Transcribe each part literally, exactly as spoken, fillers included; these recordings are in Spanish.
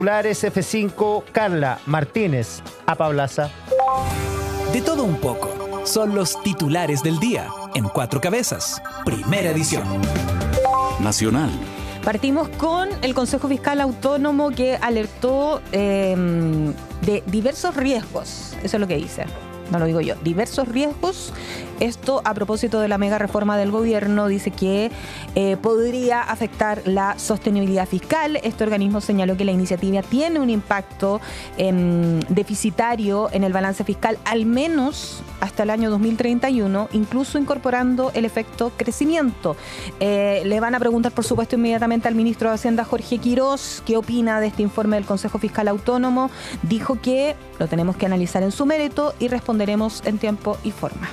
Titulares F cinco, Carla Martínez, Apablaza. De todo un poco, son los titulares del día, en Cuatro Cabezas, primera edición. Nacional. Partimos con el Consejo Fiscal Autónomo que alertó eh, de diversos riesgos, eso es lo que dice. No lo digo yo, diversos riesgos. Esto a propósito de la mega reforma del gobierno, dice que eh, podría afectar la sostenibilidad fiscal. Este organismo señaló que la iniciativa tiene un impacto eh, deficitario en el balance fiscal, al menos hasta el año dos mil treinta y uno, incluso incorporando el efecto crecimiento. Eh, le van a preguntar, por supuesto, inmediatamente al ministro de Hacienda, Jorge Quirós, qué opina de este informe del Consejo Fiscal Autónomo. Dijo que lo tenemos que analizar en su mérito y responderemos en tiempo y forma.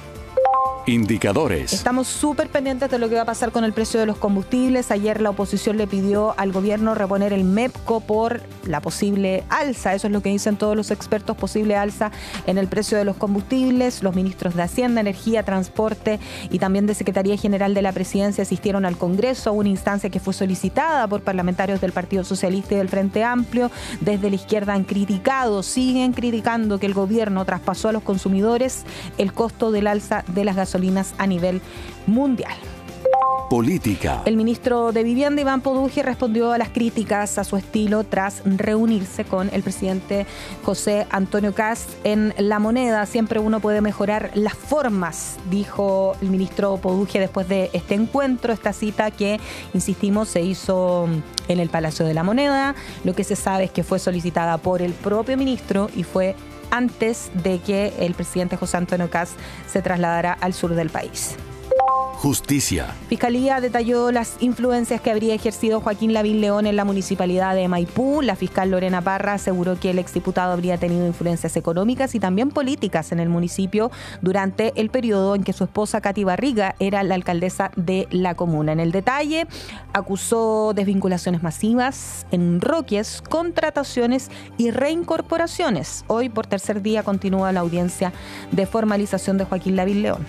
Indicadores. Estamos súper pendientes de lo que va a pasar con el precio de los combustibles. Ayer la oposición le pidió al gobierno reponer el MEPCO por la posible alza. Eso es lo que dicen todos los expertos, posible alza en el precio de los combustibles. Los ministros de Hacienda, Energía, Transporte y también de Secretaría General de la Presidencia asistieron al Congreso, a una instancia que fue solicitada por parlamentarios del Partido Socialista y del Frente Amplio. Desde la izquierda han criticado, siguen criticando que el gobierno traspasó a los consumidores el costo del alza de las gasolinas a nivel mundial. Política. El ministro de Vivienda, Iván Poduje, respondió a las críticas a su estilo tras reunirse con el presidente José Antonio Kast en La Moneda. Siempre uno puede mejorar las formas, dijo el ministro Poduje después de este encuentro, esta cita que, insistimos, se hizo en el Palacio de la Moneda. Lo que se sabe es que fue solicitada por el propio ministro y fue antes de que el presidente José Antonio Kast se trasladara al sur del país. Justicia. Fiscalía detalló las influencias que habría ejercido Joaquín Lavín León en la municipalidad de Maipú. La fiscal Lorena Parra aseguró que el exdiputado habría tenido influencias económicas y también políticas en el municipio durante el periodo en que su esposa Katy Barriga era la alcaldesa de la comuna. En el detalle, acusó desvinculaciones masivas, enroques, contrataciones y reincorporaciones. Hoy, por tercer día, continúa la audiencia de formalización de Joaquín Lavín León.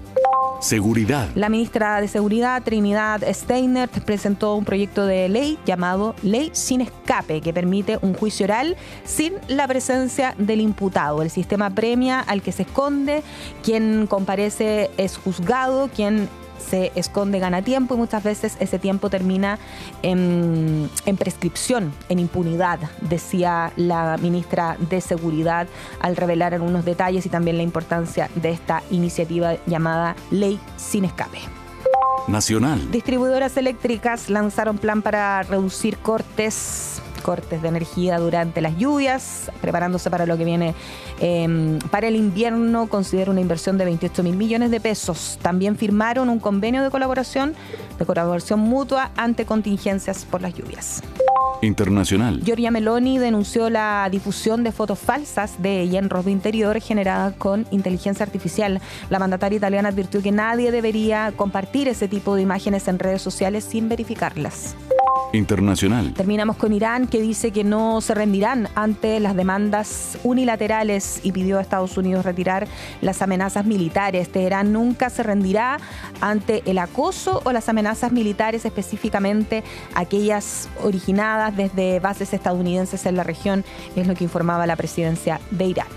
Seguridad. La ministra de Seguridad, Trinidad Steiner, presentó un proyecto de ley llamado Ley Sin Escape, que permite un juicio oral sin la presencia del imputado. El sistema premia al que se esconde, quien comparece es juzgado, quien se esconde gana tiempo y muchas veces ese tiempo termina en, en prescripción, en impunidad, decía la ministra de Seguridad al revelar algunos detalles y también la importancia de esta iniciativa llamada Ley Sin Escape. Nacional. Distribuidoras eléctricas lanzaron plan para reducir cortes cortes de energía durante las lluvias, preparándose para lo que viene eh, para el invierno. Considera una inversión de veintiocho mil millones de pesos. También firmaron un convenio de colaboración, de colaboración mutua ante contingencias por las lluvias. Internacional. Giorgia Meloni denunció la difusión de fotos falsas de ella en ropa interior generadas con inteligencia artificial. La mandataria italiana advirtió que nadie debería compartir ese tipo de imágenes en redes sociales sin verificarlas. Internacional. Terminamos con Irán, que dice que no se rendirán ante las demandas unilaterales y pidió a Estados Unidos retirar las amenazas militares. Teherán nunca se rendirá ante el acoso o las amenazas militares, específicamente aquellas originadas desde bases estadounidenses en la región, es lo que informaba la presidencia de Irán.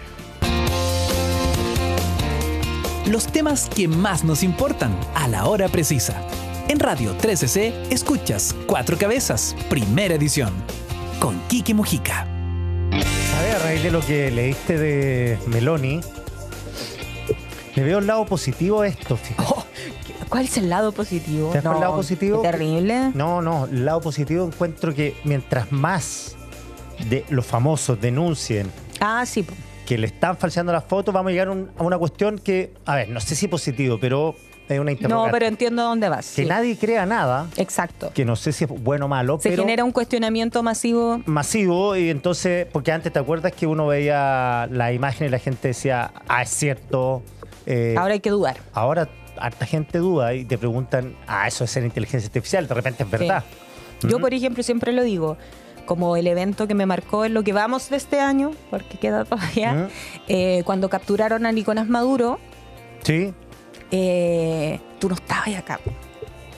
Los temas que más nos importan a la hora precisa. En Radio trece C, escuchas Cuatro Cabezas, primera edición, con Kiki Mujica. ¿Sabes? A raíz de lo que leíste de Meloni, le veo el lado positivo a esto, fíjate. Oh, ¿cuál es el lado positivo? ¿Te das por el lado positivo? Qué terrible. No, no, el lado positivo encuentro que mientras más de los famosos denuncien Ah, sí. que le están falseando las fotos, vamos a llegar a, un, a una cuestión que, a ver, no sé si positivo, pero es una interrogante. No, pero entiendo a dónde vas. Que sí. nadie crea nada. Exacto. Que no sé si es bueno o malo, Se pero genera un cuestionamiento masivo. masivo, y entonces, porque antes te acuerdas que uno veía la imagen y la gente decía, ah, es cierto. Eh, Ahora hay que dudar. ahora harta gente duda y te preguntan, ah, eso es ser inteligencia artificial, de repente es verdad. Sí. Yo, ¿Mm? por ejemplo, siempre lo digo, como el evento que me marcó en lo que vamos de este año, porque queda todavía, ¿Mm? eh, cuando capturaron a Nicolás Maduro, Sí. eh, tú no estabas acá.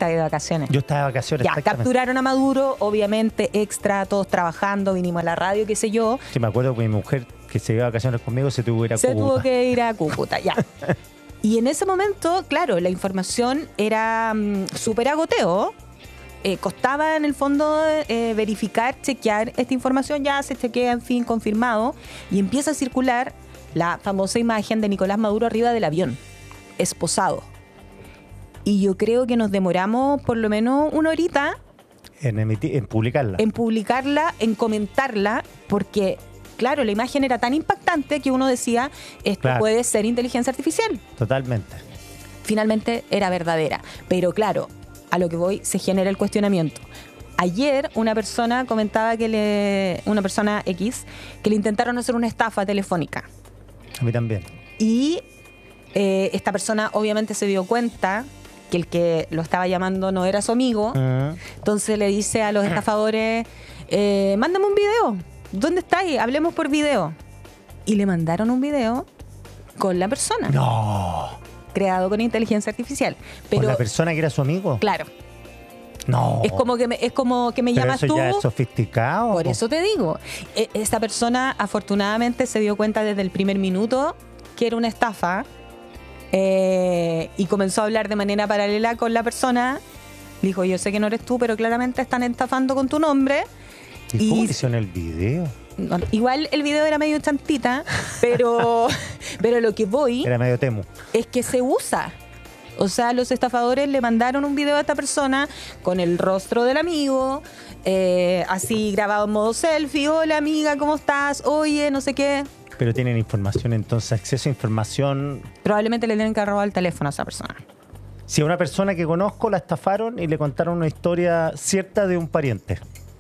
estaba de vacaciones. Yo estaba de vacaciones. Ya, exactamente. capturaron a Maduro, obviamente, extra, todos trabajando, vinimos a la radio, qué sé yo. Sí, me acuerdo que mi mujer, que se iba de vacaciones conmigo, se tuvo que ir a Se Cúcuta. tuvo que ir a Cúcuta, ya. Y en ese momento, claro, la información era mm, súper agoteo. Eh, costaba en el fondo eh, verificar, chequear esta información, ya se chequea, en fin, confirmado. Y empieza a circular la famosa imagen de Nicolás Maduro arriba del avión, esposado. Y yo creo que nos demoramos por lo menos una horita En, emitir, en publicarla. en publicarla, en comentarla, porque, claro, la imagen era tan impactante que uno decía, esto Claro. puede ser inteligencia artificial. Totalmente. Finalmente era verdadera. Pero claro, a lo que voy, se genera el cuestionamiento. Ayer una persona comentaba que le, una persona X, que le intentaron hacer una estafa telefónica. A mí también. Y eh, esta persona obviamente se dio cuenta que el que lo estaba llamando no era su amigo. Mm. Entonces le dice a los estafadores, eh, mándame un video. ¿Dónde estáis? Hablemos por video. Y le mandaron un video con la persona, No. creado con inteligencia artificial. ¿Con Pero, la persona que era su amigo? claro, No. es como que me, es como que me Pero llamas eso tú. ya es sofisticado. Por eso te digo, e- esta persona afortunadamente se dio cuenta desde el primer minuto que era una estafa, eh, y comenzó a hablar de manera paralela con la persona. Dijo, yo sé que no eres tú, pero claramente están estafando con tu nombre. ¿Y cómo y- hicieron el video? No, igual el video era medio chantita, pero, pero lo que voy Era medio temu. es que se usa. O sea, los estafadores le mandaron un video a esta persona con el rostro del amigo, eh, así grabado en modo selfie. Hola amiga, ¿cómo estás? Oye, no sé qué. Pero tienen información, entonces acceso a información. Probablemente le tienen que robar el teléfono a esa persona. Si a una persona que conozco la estafaron y le contaron una historia cierta de un pariente.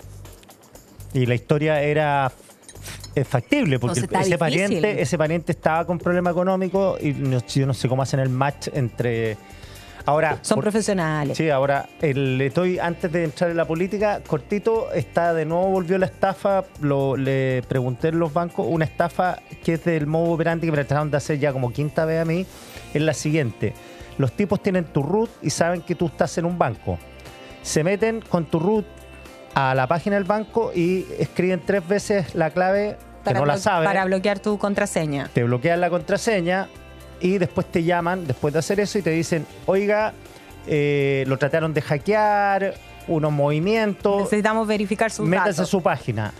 Y la historia era eh, factible, porque Entonces está ese difícil. pariente, ese pariente estaba con problema económico y no, yo no sé cómo hacen el match entre. Ahora. Son por- profesionales. Sí, ahora el, estoy antes de entrar en la política, cortito, está de nuevo volvió la estafa, lo, le pregunté en los bancos, una estafa que es del modo operandi que me trataron de hacer ya como quinta vez a mí, es la siguiente. Los tipos tienen tu root y saben que tú estás en un banco. Se meten con tu root a la página del banco y escriben tres veces la clave que Para, no la blo- saben. para bloquear tu contraseña. Te bloquean la contraseña y después te llaman, después de hacer eso, y te dicen, oiga, eh, lo trataron de hackear, unos movimientos, Necesitamos verificar sus métase a datos. su página.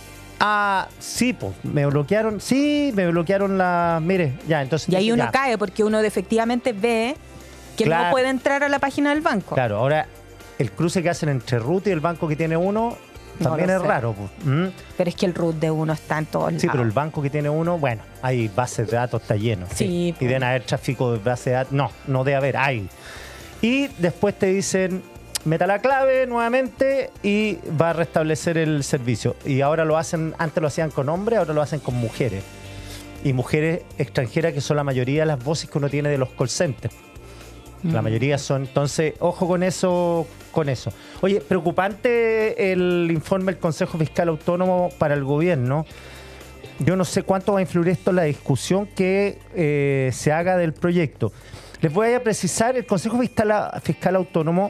Ah, sí, pues, me bloquearon, sí, me bloquearon la... Mire, ya, entonces... Y ahí uno ya. cae porque uno efectivamente ve que Claro. no puede entrar a la página del banco. Claro, ahora el cruce que hacen entre root y el banco que tiene uno No también lo es sé. raro. Pues. ¿Mm? Pero es que el root de uno está en todos Sí, pero el lados. banco que tiene uno, bueno, hay bases de datos, está lleno. Sí, Y pues. deben haber tráfico de base de datos. No, no debe haber, hay. Y después te dicen, meta la clave nuevamente y va a restablecer el servicio. Y ahora lo hacen, antes lo hacían con hombres, ahora lo hacen con mujeres. Y mujeres extranjeras que son la mayoría de las voces que uno tiene de los call centers. La Mm. mayoría son, entonces, ojo con eso, con eso. Oye, preocupante el informe del Consejo Fiscal Autónomo para el gobierno. Yo no sé cuánto va a influir esto en la discusión que eh, se haga del proyecto. Les voy a precisar, el Consejo Fiscal, Fiscal Autónomo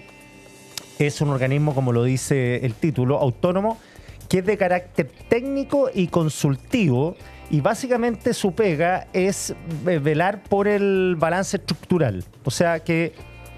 es un organismo, como lo dice el título, autónomo, que es de carácter técnico y consultivo, y básicamente su pega es eh, velar por el balance estructural. O sea, que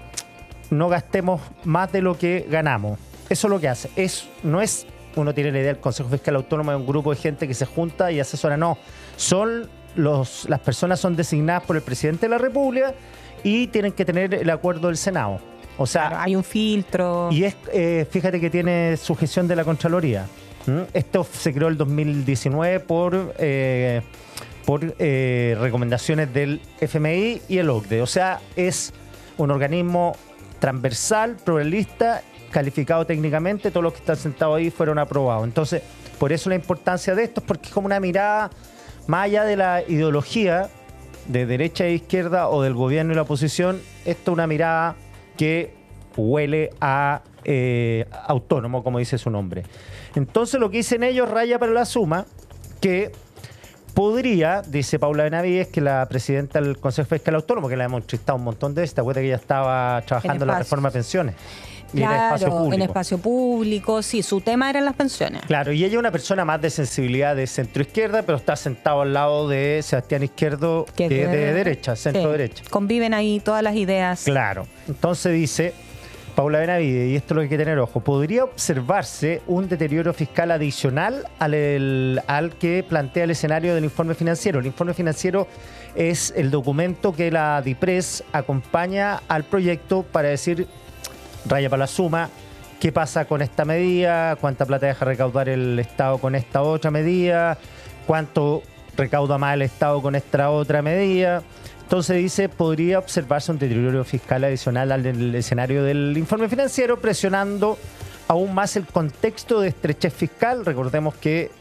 no gastemos más de lo que ganamos. Eso es lo que hace. Es, no es, uno tiene la idea del Consejo Fiscal Autónomo, de un grupo de gente que se junta y asesora. No, son los, las personas son designadas por el presidente de la República y tienen que tener el acuerdo del Senado. O sea, Claro, hay un filtro. y es, eh, fíjate que tiene sujeción de la Contraloría. ¿Mm? Esto se creó el dos mil diecinueve por, eh, por eh, recomendaciones del F M I y el O C D E. O sea, es un organismo transversal, pluralista, calificado técnicamente. Todos los que están sentados ahí fueron aprobados. Entonces, por eso la importancia de esto es porque es como una mirada más allá de la ideología de derecha e izquierda o del gobierno y la oposición. Esto es una mirada que huele a eh, autónomo, como dice su nombre. Entonces lo que dicen ellos raya para la suma, que podría, dice Paula Benavides, que la presidenta del Consejo Fiscal Autónomo, que la hemos entrevistado un montón de veces, ¿te acuerdas que ella estaba trabajando en la reforma de pensiones? Y claro, en espacio público. en espacio público, sí, su tema eran las pensiones. Claro, y ella es una persona más de sensibilidad de centro-izquierda, pero está sentado al lado de Sebastián Izquierdo, que, que es de, de derecha, centro-derecha. Sí, conviven ahí todas las ideas. Claro, entonces dice Paula Benavides, y esto es lo que hay que tener ojo, podría observarse un deterioro fiscal adicional al, el, al que plantea el escenario del informe financiero. El informe financiero es el documento que la DIPRES acompaña al proyecto para decir, raya para la suma, qué pasa con esta medida, cuánta plata deja recaudar el Estado con esta otra medida, cuánto recauda más el Estado con esta otra medida. Entonces dice, podría observarse un deterioro fiscal adicional al escenario del informe financiero, presionando aún más el contexto de estrechez fiscal. Recordemos que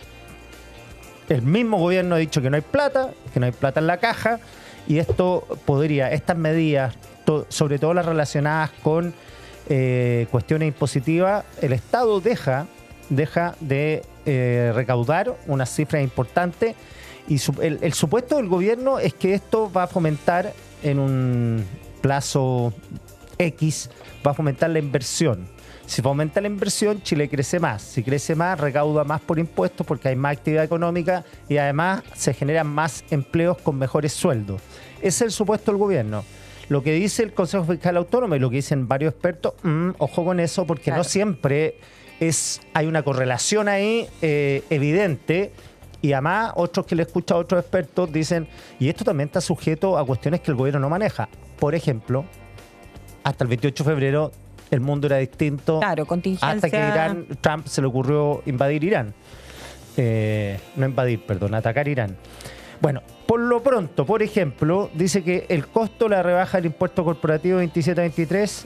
el mismo gobierno ha dicho que no hay plata, que no hay plata en la caja, y esto podría, estas medidas, to, sobre todo las relacionadas con eh, cuestiones impositivas, el Estado deja, deja de eh, recaudar unas cifras importantes. Y su, el, el supuesto del gobierno es que esto va a fomentar en un plazo X, va a fomentar la inversión. Si fomenta la inversión, Chile crece más. Si crece más, recauda más por impuestos porque hay más actividad económica y además se generan más empleos con mejores sueldos. Ese es el supuesto del gobierno. Lo que dice el Consejo Fiscal Autónomo y lo que dicen varios expertos, mmm, ojo con eso, porque claro, no siempre es, hay una correlación ahí eh, evidente. Y además, otros que le he escuchado a otros expertos dicen, y esto también está sujeto a cuestiones que el gobierno no maneja. Por ejemplo, hasta el veintiocho de febrero el mundo era distinto. Claro, contingencia. Hasta que Irán, Trump se le ocurrió invadir Irán. Eh, no invadir, perdón, atacar Irán. Bueno, por lo pronto, por ejemplo, dice que el costo de la rebaja del impuesto corporativo veintisiete a veintitrés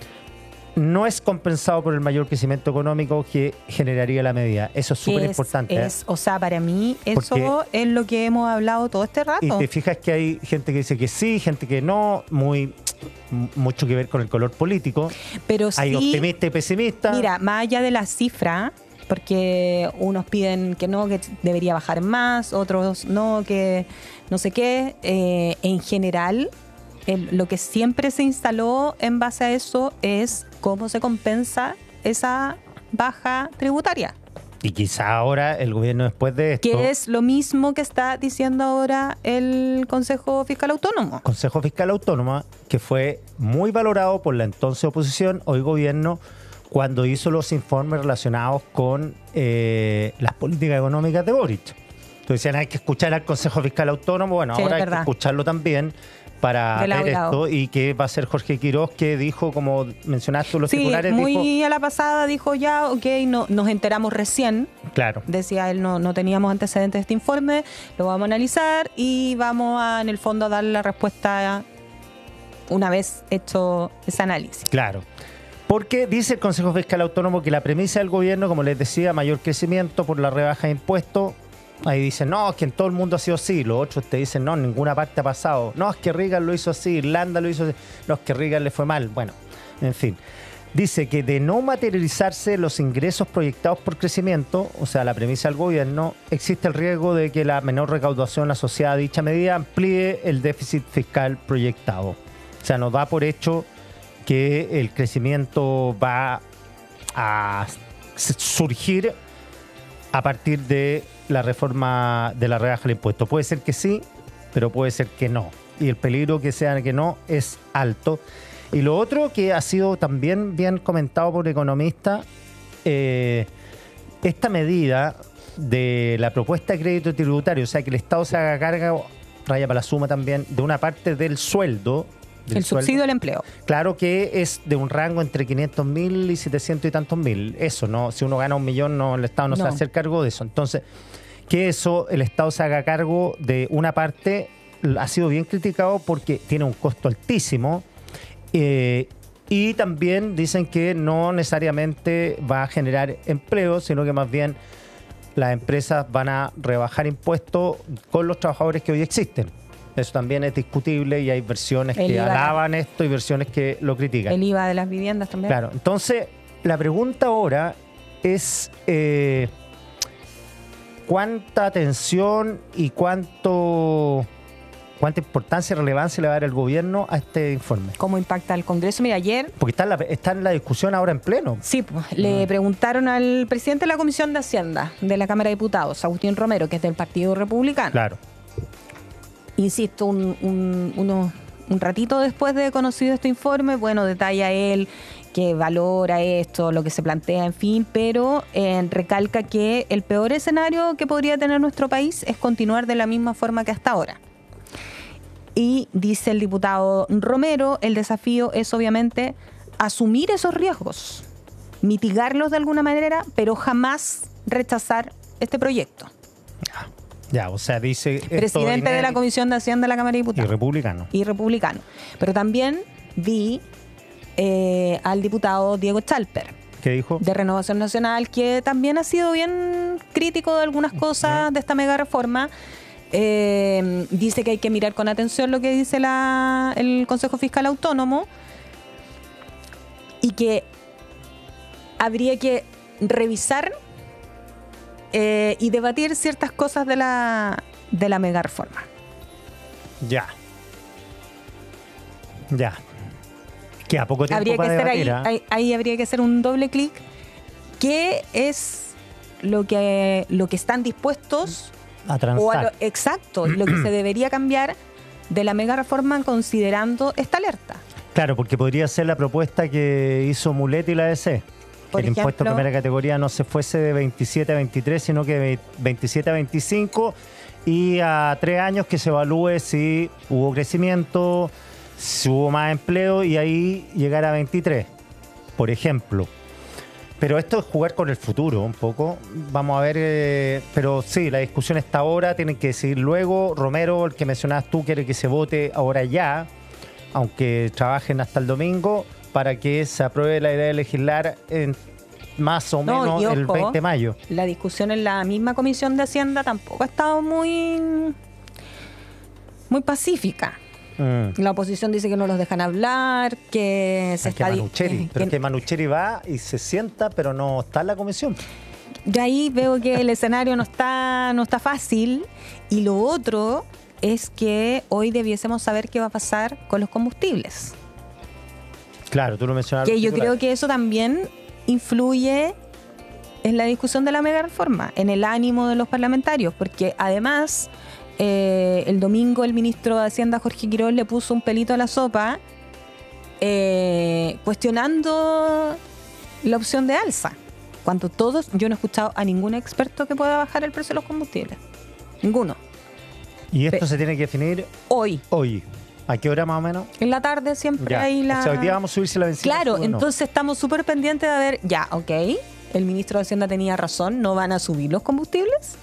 no es compensado por el mayor crecimiento económico que generaría la medida. Eso es súper importante. Es, ¿eh? O sea, para mí eso porque es lo que hemos hablado todo este rato. Y te fijas que hay gente que dice que sí, gente que no, muy mucho que ver con el color político. Pero hay sí, optimistas y pesimistas. Mira, más allá de la cifra, porque unos piden que no, que debería bajar más, otros no, que no sé qué, eh, en general... El, lo que siempre se instaló en base a eso es cómo se compensa esa baja tributaria. Y quizá ahora el gobierno después de esto... Que es lo mismo que está diciendo ahora el Consejo Fiscal Autónomo. Consejo Fiscal Autónomo, que fue muy valorado por la entonces oposición, hoy gobierno, cuando hizo los informes relacionados con eh, las políticas económicas de Boric. Entonces decían, hay que escuchar al Consejo Fiscal Autónomo. Bueno, sí, ahora hay que escucharlo también para ver esto, y que va a ser Jorge Quiroz, que dijo, como mencionaste los sí, titulares, muy dijo, a la pasada dijo ya, ok, no, nos enteramos recién. Claro. Decía él, no, no teníamos antecedentes de este informe, lo vamos a analizar y vamos a, en el fondo, a dar la respuesta una vez hecho ese análisis. Claro. Porque dice el Consejo Fiscal Autónomo que la premisa del gobierno, como les decía, mayor crecimiento por la rebaja de impuestos. Ahí dicen, no, es que en todo el mundo ha sido así. Los otros te dicen, no, en ninguna parte ha pasado. No, es que Reagan lo hizo así, Irlanda lo hizo así. No, es que Reagan le fue mal. Bueno, en fin. Dice que de no materializarse los ingresos proyectados por crecimiento, o sea, la premisa del gobierno, existe el riesgo de que la menor recaudación asociada a dicha medida amplíe el déficit fiscal proyectado. O sea, nos da por hecho que el crecimiento va a surgir a partir de la reforma de la rebaja del impuesto. Puede ser que sí, pero puede ser que no. Y el peligro que sea que no es alto. Y lo otro que ha sido también bien comentado por economistas, eh, esta medida de la propuesta de crédito tributario, o sea, que el Estado se haga carga, raya para la suma también, de una parte del sueldo. Del el subsidio sueldo, del empleo. Claro que es de un rango entre quinientos mil y setecientos y tantos mil. Eso, ¿no? Si uno gana un millón, no, el Estado no, no se va a hacer cargo de eso. Entonces, que eso, el Estado se haga cargo de una parte, ha sido bien criticado porque tiene un costo altísimo. Eh, y también dicen que no necesariamente va a generar empleo, sino que más bien las empresas van a rebajar impuestos con los trabajadores que hoy existen. Eso también es discutible y hay versiones el que I V A. Alaban esto y versiones que lo critican. El I V A de las viviendas también. Claro, entonces la pregunta ahora es, eh, cuánta atención y cuánto cuánta importancia y relevancia le va a dar el gobierno a este informe. ¿Cómo impacta el Congreso? Mira, ayer... Porque está en la, está en la discusión ahora en pleno. Sí, pues, le preguntaron al presidente de la Comisión de Hacienda de la Cámara de Diputados, Agustín Romero, que es del Partido Republicano. Claro. Insisto, un, un, unos, un ratito después de conocido este informe, bueno, detalla él que valora esto, lo que se plantea, en fin, pero eh, recalca que el peor escenario que podría tener nuestro país es continuar de la misma forma que hasta ahora. Y dice el diputado Romero, el desafío es obviamente asumir esos riesgos, mitigarlos de alguna manera, pero jamás rechazar este proyecto. Ya, ya o sea, dice... Presidente de la Comisión de Hacienda de la Cámara de Diputados. Y republicano. Y republicano. Pero también vi eh, al diputado Diego Chalper. ¿Qué dijo? De Renovación Nacional, que también ha sido bien crítico de algunas cosas uh-huh. de esta mega reforma. Eh, dice que hay que mirar con atención lo que dice la, el Consejo Fiscal Autónomo y que habría que revisar eh, y debatir ciertas cosas de la, de la mega reforma. Ya. Ya. Que a poco tiempo habría para que hacer debatir, ahí, ¿eh? ahí, ahí habría que hacer un doble clic. ¿Qué es lo que, lo que están dispuestos a transar? O a lo, exacto, lo que se debería cambiar de la mega reforma considerando esta alerta? Claro, porque podría ser la propuesta que hizo Mulet y la A D C. Por el ejemplo, impuesto de primera categoría no se fuese de veintisiete a veintitrés, sino que de veintisiete a veinticinco y a tres años que se evalúe si hubo crecimiento, si hubo más empleo y ahí llegar a veintitrés, por ejemplo. Pero esto es jugar con el futuro un poco. Vamos a ver, eh, pero sí, la discusión está ahora, tienen que decidir luego. Romero, el que mencionabas tú, quiere que se vote ahora ya, aunque trabajen hasta el domingo, para que se apruebe la idea de legislar en más o no, menos y ojo, el veinte de mayo. La discusión en la misma Comisión de Hacienda tampoco ha estado muy, muy pacífica. Mm. La oposición dice que no los dejan hablar, que se es está... Que Manucheri, eh, pero que, que Manucheri va y se sienta, pero no está en la comisión. De ahí veo que el escenario no está, no está fácil. Y lo otro es que hoy debiésemos saber qué va a pasar con los combustibles. Claro, tú lo mencionaste. Que yo creo que eso también influye en la discusión de la mega reforma, en el ánimo de los parlamentarios, porque además... Eh, el domingo el ministro de Hacienda Jorge Quiroz le puso un pelito a la sopa eh, cuestionando la opción de alza, cuando todos, yo no he escuchado a ningún experto que pueda bajar el precio de los combustibles, ninguno. Y esto Pe- se tiene que definir hoy hoy. ¿A qué hora más o menos? en la tarde siempre Ya. hay la... O sea, hoy día vamos a subirse la benzina. Claro, ¿sí o no? entonces estamos súper pendientes de ver, ya, ok, el ministro de Hacienda tenía razón, no van a subir los combustibles,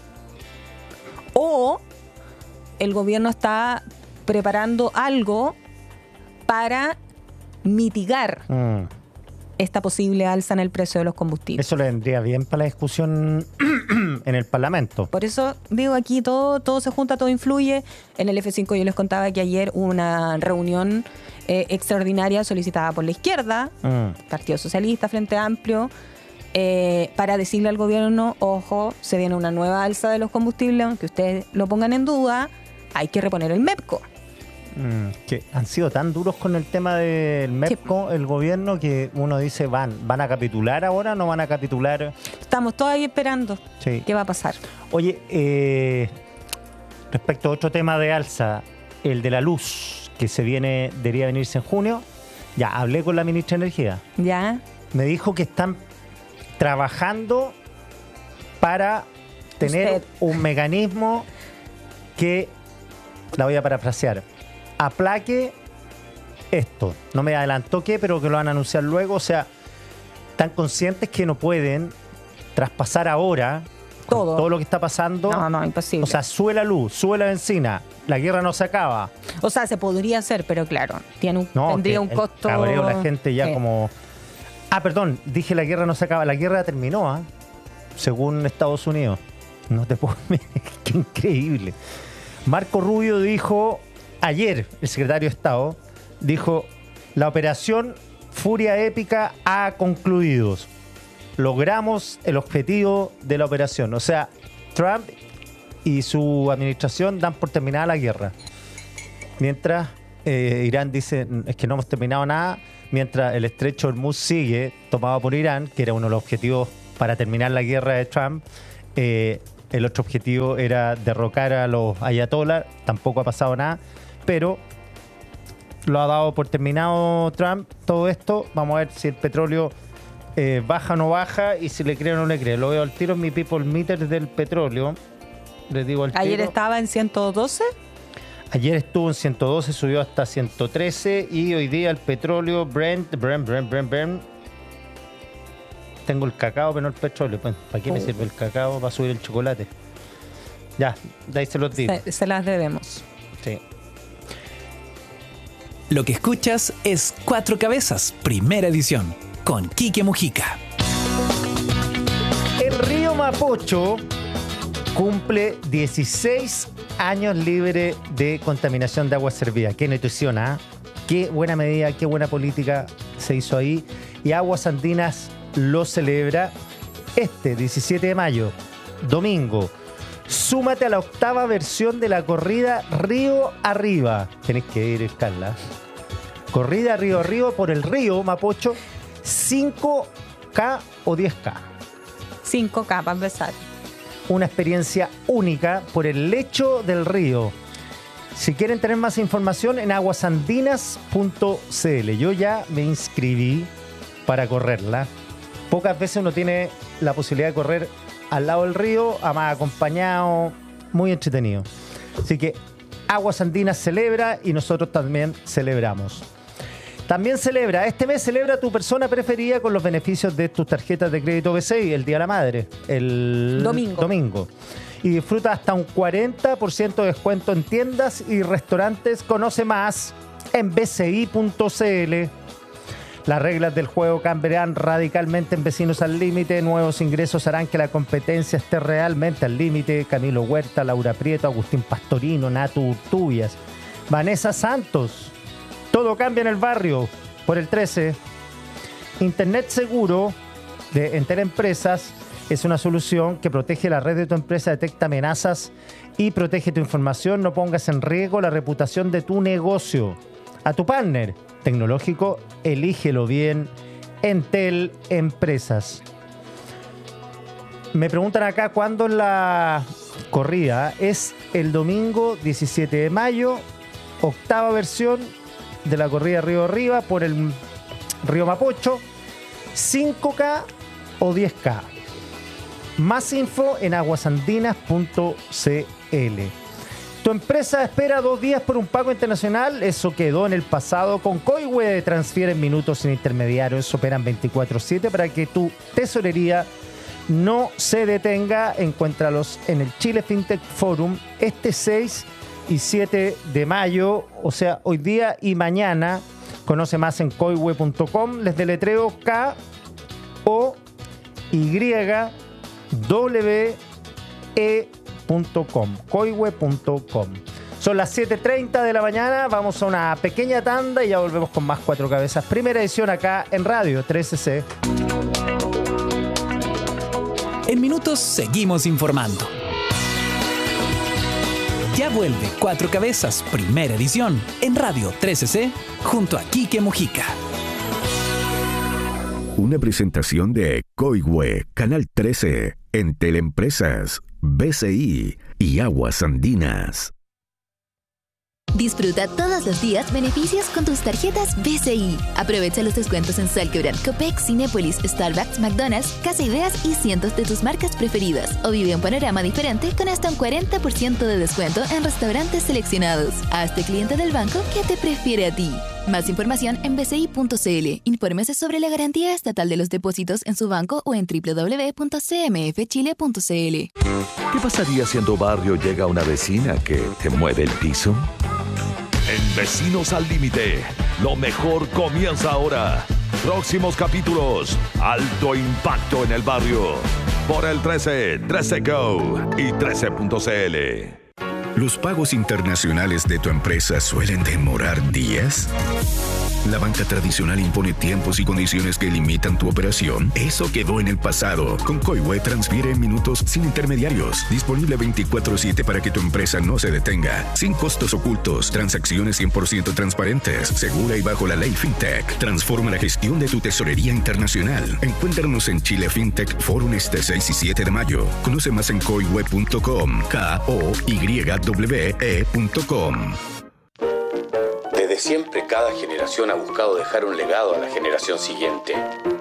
o el gobierno está preparando algo para mitigar Mm. esta posible alza en el precio de los combustibles. Eso le vendría bien para la discusión en el Parlamento. Por eso digo, aquí todo, todo se junta, todo influye. En el F cinco yo les contaba que ayer hubo una reunión eh, extraordinaria solicitada por la izquierda, Mm. Partido Socialista, Frente Amplio, eh, para decirle al gobierno, ojo, se viene una nueva alza de los combustibles, aunque ustedes lo pongan en duda, hay que reponer el MEPCO. Mm, que han sido tan duros con el tema del MEPCO, sí. El gobierno, que uno dice, ¿van van a capitular ahora o no van a capitular? Estamos todavía esperando sí. qué va a pasar. Oye, eh, respecto a otro tema de alza, el de la luz, que se viene, debería venirse en junio, ya hablé con la ministra de Energía. Ya. Me dijo que están trabajando para tener Usted. un mecanismo que, la voy a parafrasear, aplaque esto. No me adelantó qué, pero que lo van a anunciar luego. O sea, están conscientes que no pueden traspasar ahora todo, todo lo que está pasando. No, no, imposible. O sea, sube la luz, sube la benzina, la guerra no se acaba. O sea, se podría hacer, pero claro, tiene un, no, tendría un el costo... cabreo, la gente ya sí. como... Ah, perdón, dije la guerra no se acaba. La guerra terminó, ¿eh? Según Estados Unidos. No te puedo... Qué increíble. Marco Rubio dijo ayer, el secretario de Estado, dijo, la operación Furia Épica ha concluido. Logramos el objetivo de la operación. O sea, Trump y su administración dan por terminada la guerra. Mientras eh, Irán dice es que no hemos terminado nada, mientras el estrecho de Hormuz sigue tomado por Irán, que era uno de los objetivos para terminar la guerra de Trump. Eh, el otro objetivo era derrocar a los ayatolás, tampoco ha pasado nada, pero lo ha dado por terminado Trump todo esto. Vamos a ver si el petróleo eh, baja o no baja y si le cree o no le cree. Lo veo al tiro en mi people meter del petróleo. Les digo al Ayer tiro. estaba en ciento doce. Ayer estuvo en ciento doce, subió hasta ciento trece y hoy día el petróleo Brent, Brent, Brent, Brent, Brent. Tengo el cacao, pero no el petróleo. Pues, ¿para qué me sirve el cacao? Para subir el chocolate. Ya, de ahí se los digo. Se, se las debemos. Sí. Lo que escuchas es Cuatro Cabezas, primera edición, con Quique Mujica. El río Mapocho cumple dieciséis años libre de contaminación de agua servida. Qué nutrición, ¿ah? Qué buena medida, qué buena política se hizo ahí. Y Aguas Andinas lo celebra este diecisiete de mayo, domingo. Súmate a la octava versión de la corrida Río Arriba. Tenés que ir, Carla. Corrida Río Arriba por el río Mapocho, cinco K o diez K. cinco K para empezar. Una experiencia única por el lecho del río. Si quieren tener más información, en aguasandinas punto c l. Yo ya me inscribí para correrla. Pocas veces uno tiene la posibilidad de correr al lado del río, además acompañado, muy entretenido. Así que Aguas Andinas celebra y nosotros también celebramos. También celebra, este mes celebra tu persona preferida con los beneficios de tus tarjetas de crédito B C I, el Día de la Madre, el domingo. domingo. Y disfruta hasta un cuarenta por ciento de descuento en tiendas y restaurantes. Conoce más en b c i punto c l. Las reglas del juego cambiarán radicalmente en Vecinos al Límite. Nuevos ingresos harán que la competencia esté realmente al límite. Camilo Huerta, Laura Prieto, Agustín Pastorino, Natu Urtubias, Vanessa Santos. Todo cambia en el barrio por el trece. Internet seguro de Entel Empresas es una solución que protege la red de tu empresa, detecta amenazas y protege tu información. No pongas en riesgo la reputación de tu negocio. A tu partner tecnológico, elígelo bien. Entel Empresas. Me preguntan acá cuándo es la corrida. Es el domingo diecisiete de mayo, octava versión de la corrida Río Arriba por el río Mapocho, cinco K o diez K. Más info en aguasandinas punto c l. Tu empresa espera dos días por un pago internacional. Eso quedó en el pasado. Con Coihue transfieren minutos sin intermediarios. Operan veinticuatro siete para que tu tesorería no se detenga. Encuéntralos en el Chile FinTech Forum este seis y siete de mayo. O sea, hoy día y mañana. Conoce más en coihue punto com. Les deletreo K O Y W E punto com, coihue punto com. Son las siete treinta de la mañana, vamos a una pequeña tanda y ya volvemos con más Cuatro Cabezas. Primera edición acá en Radio trece C. En minutos seguimos informando. Ya vuelve Cuatro Cabezas, primera edición, en Radio trece C, junto a Quique Mujica. Una presentación de Coihue, Canal trece, Entel Empresas, B C I y Aguas Andinas. Disfruta todos los días beneficios con tus tarjetas B C I. Aprovecha los descuentos en Salquebran, Copex, Cinépolis, Starbucks, McDonald's, Casa Ideas y cientos de tus marcas preferidas. O vive un panorama diferente con hasta un cuarenta por ciento de descuento en restaurantes seleccionados. Hazte cliente del banco que te prefiere a ti. Más información en b c i punto c l. Infórmese sobre la garantía estatal de los depósitos en su banco o en w w w punto c m f chile punto c l. ¿Qué pasaría si en tu barrio llega una vecina que te mueve el piso? En Vecinos al Límite, lo mejor comienza ahora. Próximos capítulos, alto impacto en el barrio. Por el trece, trece Go y trece punto c l. ¿Los pagos internacionales de tu empresa suelen demorar días? ¿La banca tradicional impone tiempos y condiciones que limitan tu operación? Eso quedó en el pasado. Con Coihue transfiere en minutos sin intermediarios. Disponible veinticuatro siete para que tu empresa no se detenga. Sin costos ocultos. Transacciones cien por ciento transparentes. Segura y bajo la ley FinTech. Transforma la gestión de tu tesorería internacional. Encuéntranos en Chile FinTech Forum este seis y siete de mayo. Conoce más en coihue punto com. K O Y W E punto com. Desde siempre, cada generación ha buscado dejar un legado a la generación siguiente.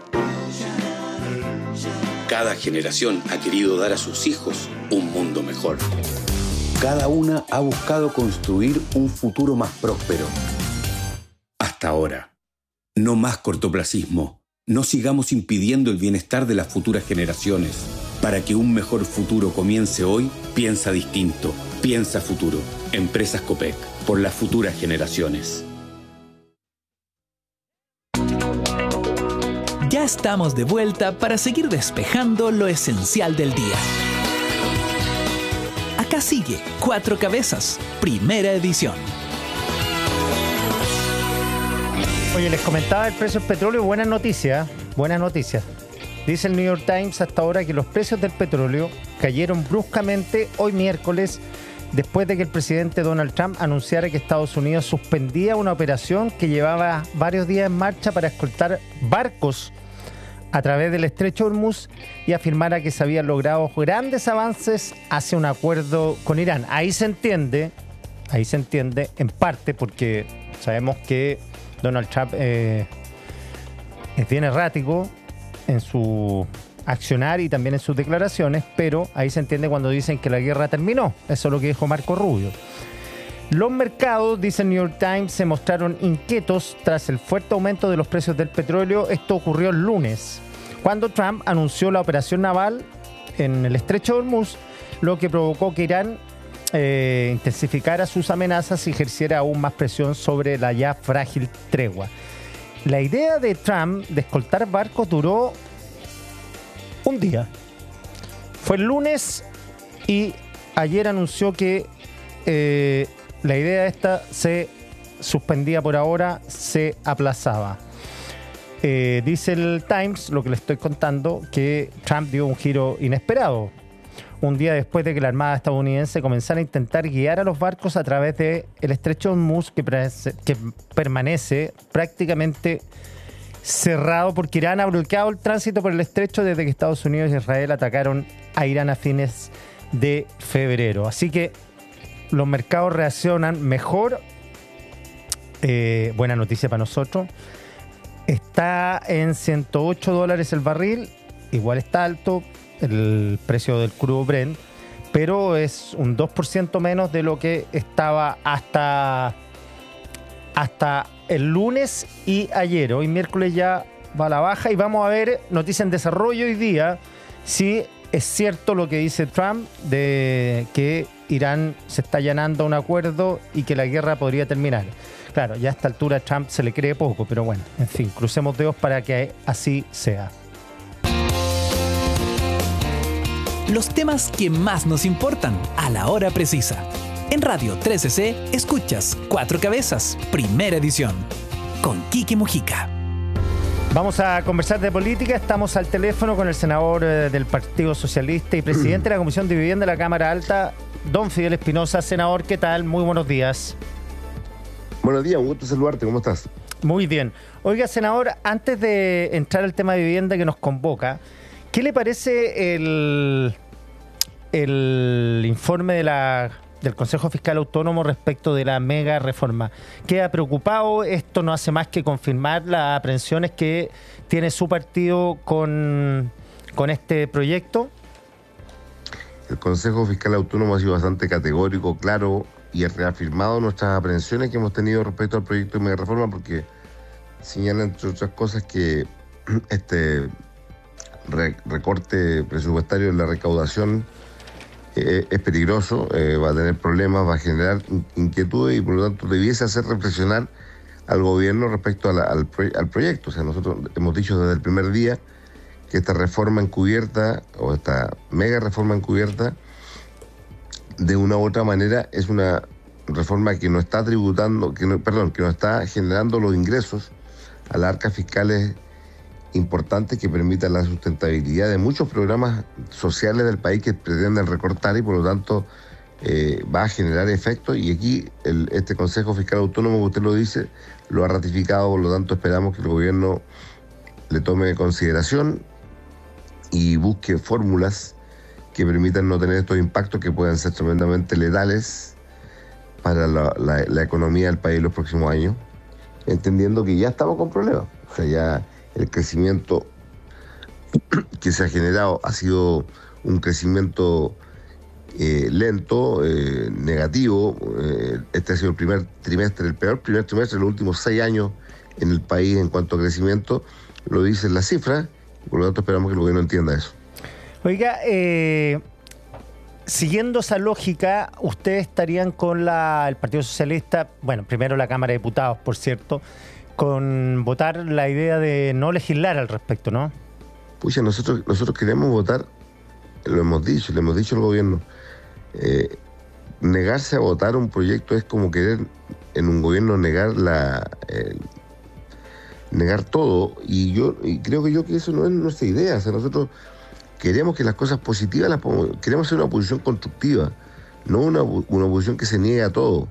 Cada generación ha querido dar a sus hijos un mundo mejor. Cada una ha buscado construir un futuro más próspero. Hasta ahora. No más cortoplacismo. No sigamos impidiendo el bienestar de las futuras generaciones. Para que un mejor futuro comience hoy, piensa distinto. Piensa futuro. Empresas Copec. Por las futuras generaciones. Ya estamos de vuelta para seguir despejando lo esencial del día. Acá sigue Cuatro Cabezas, primera edición. Oye, les comentaba el precio del petróleo, buenas noticias, buenas noticias. Dice el New York Times hasta ahora que los precios del petróleo cayeron bruscamente hoy miércoles después de que el presidente Donald Trump anunciara que Estados Unidos suspendía una operación que llevaba varios días en marcha para escoltar barcos a través del estrecho de Hormuz y afirmara que se habían logrado grandes avances hacia un acuerdo con Irán. Ahí se entiende, ahí se entiende en parte porque sabemos que Donald Trump eh, es bien errático en su accionar y también en sus declaraciones, pero ahí se entiende cuando dicen que la guerra terminó. Eso es lo que dijo Marco Rubio. Los mercados, dice el New York Times, se mostraron inquietos tras el fuerte aumento de los precios del petróleo. Esto ocurrió el lunes, cuando Trump anunció la operación naval en el estrecho de Hormuz, lo que provocó que Irán eh, intensificara sus amenazas y ejerciera aún más presión sobre la ya frágil tregua. La idea de Trump de escoltar barcos duró un día. Fue el lunes y ayer anunció que eh, la idea esta se suspendía por ahora, se aplazaba. Eh, dice el Times, lo que le estoy contando, que Trump dio un giro inesperado. Un día después de que la Armada estadounidense comenzara a intentar guiar a los barcos a través del estrecho de Hormuz, que, que permanece prácticamente cerrado porque Irán ha bloqueado el tránsito por el estrecho desde que Estados Unidos y Israel atacaron a Irán a fines de febrero. Así que los mercados reaccionan mejor. Eh, buena noticia para nosotros. Está en ciento ocho dólares el barril. Igual está alto el precio del crudo Brent, pero es un dos por ciento menos de lo que estaba hasta, hasta el lunes y ayer. Hoy miércoles ya va a la baja y vamos a ver, noticia en desarrollo hoy día, si es cierto lo que dice Trump de que Irán se está allanando a un acuerdo y que la guerra podría terminar. Claro, ya a esta altura a Trump se le cree poco, pero bueno, en fin, crucemos dedos para que así sea. Los temas que más nos importan a la hora precisa. En Radio trece C escuchas Cuatro Cabezas, primera edición, con Quique Mujica. Vamos a conversar de política. Estamos al teléfono con el senador eh, del Partido Socialista y presidente de la Comisión de Vivienda de la Cámara Alta, don Fidel Espinosa. Senador, ¿qué tal? Muy buenos días. Buenos días, un gusto saludarte. ¿Cómo estás? Muy bien. Oiga, senador, antes de entrar al tema de vivienda que nos convoca, ¿qué le parece el, el informe de la, del Consejo Fiscal Autónomo respecto de la mega reforma? ¿Queda preocupado? Esto no hace más que confirmar las aprehensiones que tiene su partido con, con este proyecto. El Consejo Fiscal Autónomo ha sido bastante categórico, claro, y ha reafirmado nuestras aprehensiones que hemos tenido respecto al proyecto de mega reforma, porque señala, entre otras cosas, que este recorte presupuestario en la recaudación eh, es peligroso, eh, va a tener problemas, va a generar inquietudes y por lo tanto debiese hacer reflexionar al gobierno respecto a la, al, al proyecto. O sea, nosotros hemos dicho desde el primer día que esta reforma encubierta o esta mega reforma encubierta de una u otra manera es una reforma que no está tributando, que no, perdón, que no está generando los ingresos a las arcas fiscales importantes que permitan la sustentabilidad de muchos programas sociales del país que pretenden recortar y por lo tanto eh, va a generar efectos. Y aquí el, este Consejo Fiscal Autónomo, que usted lo dice, lo ha ratificado, por lo tanto esperamos que el gobierno le tome consideración y busque fórmulas que permitan no tener estos impactos que puedan ser tremendamente letales para la, la, la economía del país en los próximos años, entendiendo que ya estamos con problemas. O sea, ya el crecimiento que se ha generado ha sido un crecimiento eh, lento, eh, negativo. Eh, este ha sido el primer trimestre, el peor primer trimestre de los últimos seis años en el país en cuanto a crecimiento, lo dicen las cifras, y por lo tanto esperamos que el gobierno entienda eso. Oiga, eh, siguiendo esa lógica, ustedes estarían con la, el Partido Socialista, bueno, primero la Cámara de Diputados, por cierto, con votar la idea de no legislar al respecto, ¿no? Pucha, nosotros, nosotros queremos votar, lo hemos dicho, le hemos dicho al gobierno, eh, negarse a votar un proyecto es como querer en un gobierno negar la... Eh, negar todo, y yo y creo que yo que eso no es nuestra idea. O sea, nosotros queremos que las cosas positivas las podemos, queremos ser una oposición constructiva, no una, una oposición que se niegue a todo.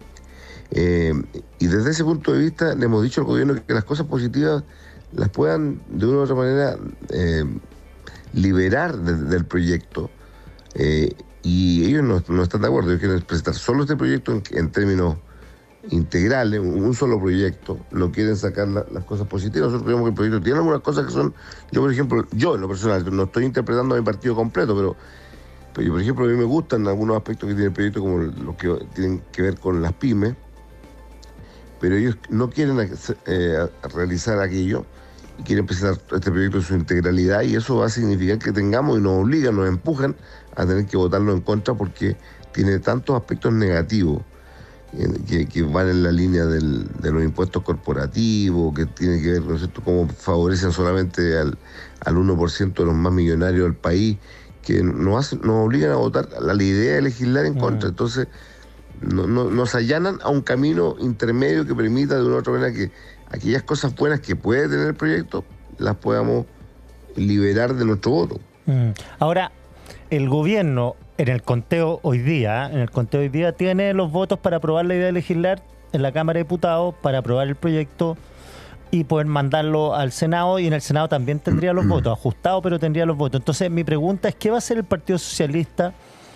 Eh, y desde ese punto de vista le hemos dicho al gobierno que las cosas positivas las puedan de una u otra manera eh, liberar de, del proyecto, eh, y ellos no, no están de acuerdo. Ellos quieren presentar solo este proyecto en, en términos integrales, un solo proyecto, no quieren sacar la, las cosas positivas. Nosotros creemos que el proyecto tiene algunas cosas que son, yo por ejemplo, yo en lo personal, no estoy interpretando a mi partido completo, pero, pero por ejemplo a mí me gustan algunos aspectos que tiene el proyecto, como los que tienen que ver con las pymes, pero ellos no quieren eh, realizar aquello y quieren presentar este proyecto en su integralidad, y eso va a significar que tengamos y nos obligan, nos empujan a tener que votarlo en contra porque tiene tantos aspectos negativos Que, que van en la línea del, de los impuestos corporativos, que tiene que ver, ¿no es cierto?, cómo favorecen solamente al, al uno por ciento de los más millonarios del país, que nos, hacen, nos obligan a votar la, la idea de legislar en contra. Entonces no, no, nos allanan a un camino intermedio que permita de una u otra manera que aquellas cosas buenas que puede tener el proyecto las podamos liberar de nuestro voto. Mm. Ahora, el gobierno en el conteo hoy día, en el conteo hoy día tiene los votos para aprobar la idea de legislar en la Cámara de Diputados, para aprobar el proyecto y poder mandarlo al Senado, y en el Senado también tendría los votos, ajustado, pero tendría los votos. Entonces mi pregunta es, ¿qué va a hacer el Partido Socialista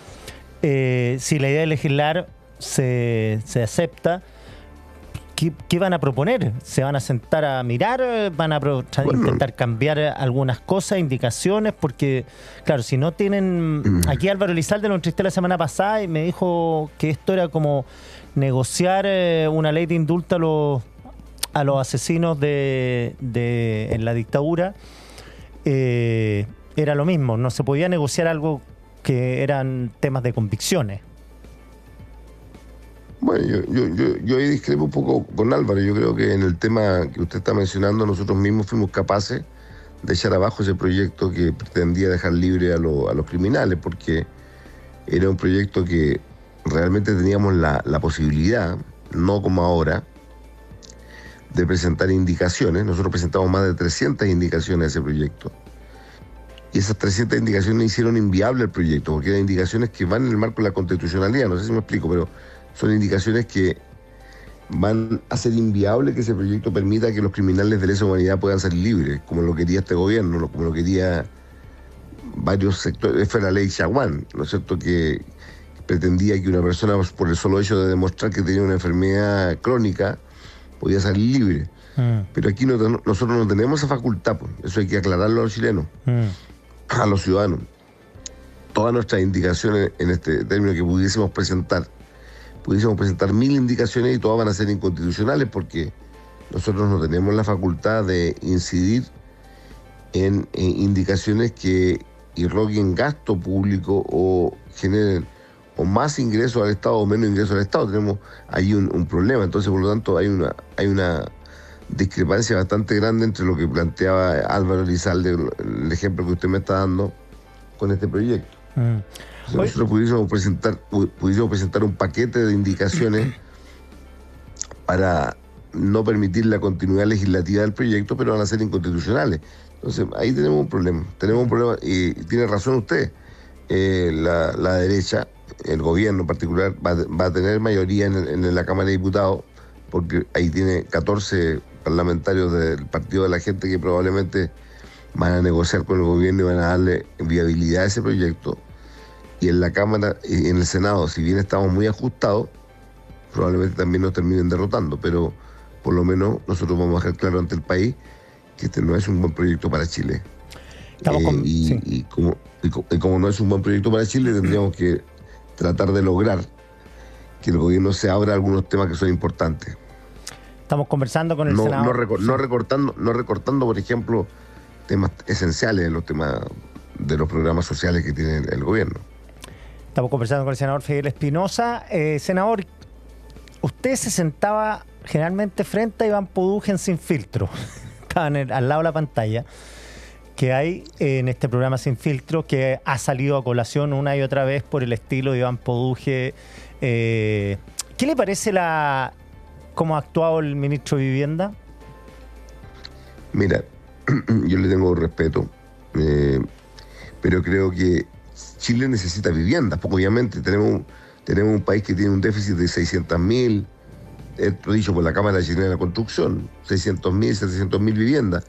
eh, si la idea de legislar se, se acepta? ¿Qué, ¿Qué van a proponer? ¿Se van a sentar a mirar? ¿Van a pro- bueno. intentar cambiar algunas cosas, indicaciones? Porque, claro, si no tienen... Aquí Álvaro Elizalde lo entrevisté la semana pasada y me dijo que esto era como negociar eh, una ley de indulto a los, a los asesinos de, de en la dictadura. Eh, era lo mismo, no se podía negociar algo que eran temas de convicciones. Bueno, yo, yo, yo, yo ahí discrepo un poco con Álvaro. Yo creo que en el tema que usted está mencionando, nosotros mismos fuimos capaces de echar abajo ese proyecto que pretendía dejar libre a, lo, a los criminales, porque era un proyecto que realmente teníamos la, la posibilidad, no como ahora, de presentar indicaciones. Nosotros presentamos más de trescientas indicaciones a ese proyecto. Y esas trescientas indicaciones hicieron inviable el proyecto, porque eran indicaciones que van en el marco de la constitucionalidad. No sé si me explico, pero son indicaciones que van a hacer inviable que ese proyecto permita que los criminales de lesa humanidad puedan ser libres, como lo quería este gobierno, como lo quería varios sectores. Fue la ley Chaguán, ¿no es cierto?, que pretendía que una persona, por el solo hecho de demostrar que tenía una enfermedad crónica, podía salir libre. Mm. Pero aquí no, nosotros no tenemos esa facultad, pues. Eso hay que aclararlo a los chilenos, mm. a los ciudadanos. Todas nuestras indicaciones en este término que pudiésemos presentar, pudiésemos presentar mil indicaciones y todas van a ser inconstitucionales, porque nosotros no tenemos la facultad de incidir en, en indicaciones que irroguen gasto público o generen o más ingresos al Estado o menos ingresos al Estado. Tenemos ahí un, un problema. Entonces, por lo tanto, hay una, hay una discrepancia bastante grande entre lo que planteaba Álvaro Elizalde, el ejemplo que usted me está dando, con este proyecto. Mm. Si nosotros pudiésemos presentar, pudiésemos presentar un paquete de indicaciones para no permitir la continuidad legislativa del proyecto, pero van a ser inconstitucionales. Entonces, ahí tenemos un problema. Tenemos un problema, y tiene razón usted. Eh, la, la derecha, el gobierno en particular, va, va a tener mayoría en, en la Cámara de Diputados, porque ahí tiene catorce parlamentarios del Partido de la Gente que probablemente van a negociar con el gobierno y van a darle viabilidad a ese proyecto. Y en la Cámara y en el Senado, si bien estamos muy ajustados, probablemente también nos terminen derrotando, pero por lo menos nosotros vamos a dejar claro ante el país que este no es un buen proyecto para Chile. Estamos con, eh, y, sí. y, como, y, como, y como no es un buen proyecto para Chile, tendríamos que tratar de lograr que el gobierno se abra algunos temas que son importantes. Estamos conversando con el no, senador. No, recor, no, recortando, no recortando, por ejemplo, temas esenciales, los temas de los programas sociales que tiene el gobierno. Estamos conversando con el senador Fidel Espinosa. Eh, senador, usted se sentaba generalmente frente a Iván Poduje en Sin Filtro. Estaba en el, al lado de la pantalla que hay en este programa Sin Filtro, que ha salido a colación una y otra vez por el estilo de Iván Poduje. Eh, ¿Qué le parece la cómo ha actuado el ministro de Vivienda? Mira, yo le tengo respeto, eh, pero creo que Chile necesita viviendas, porque obviamente tenemos, tenemos un país que tiene un déficit de seiscientos mil, esto dicho por la Cámara Chilena de la Construcción, seiscientos mil, setecientos mil viviendas.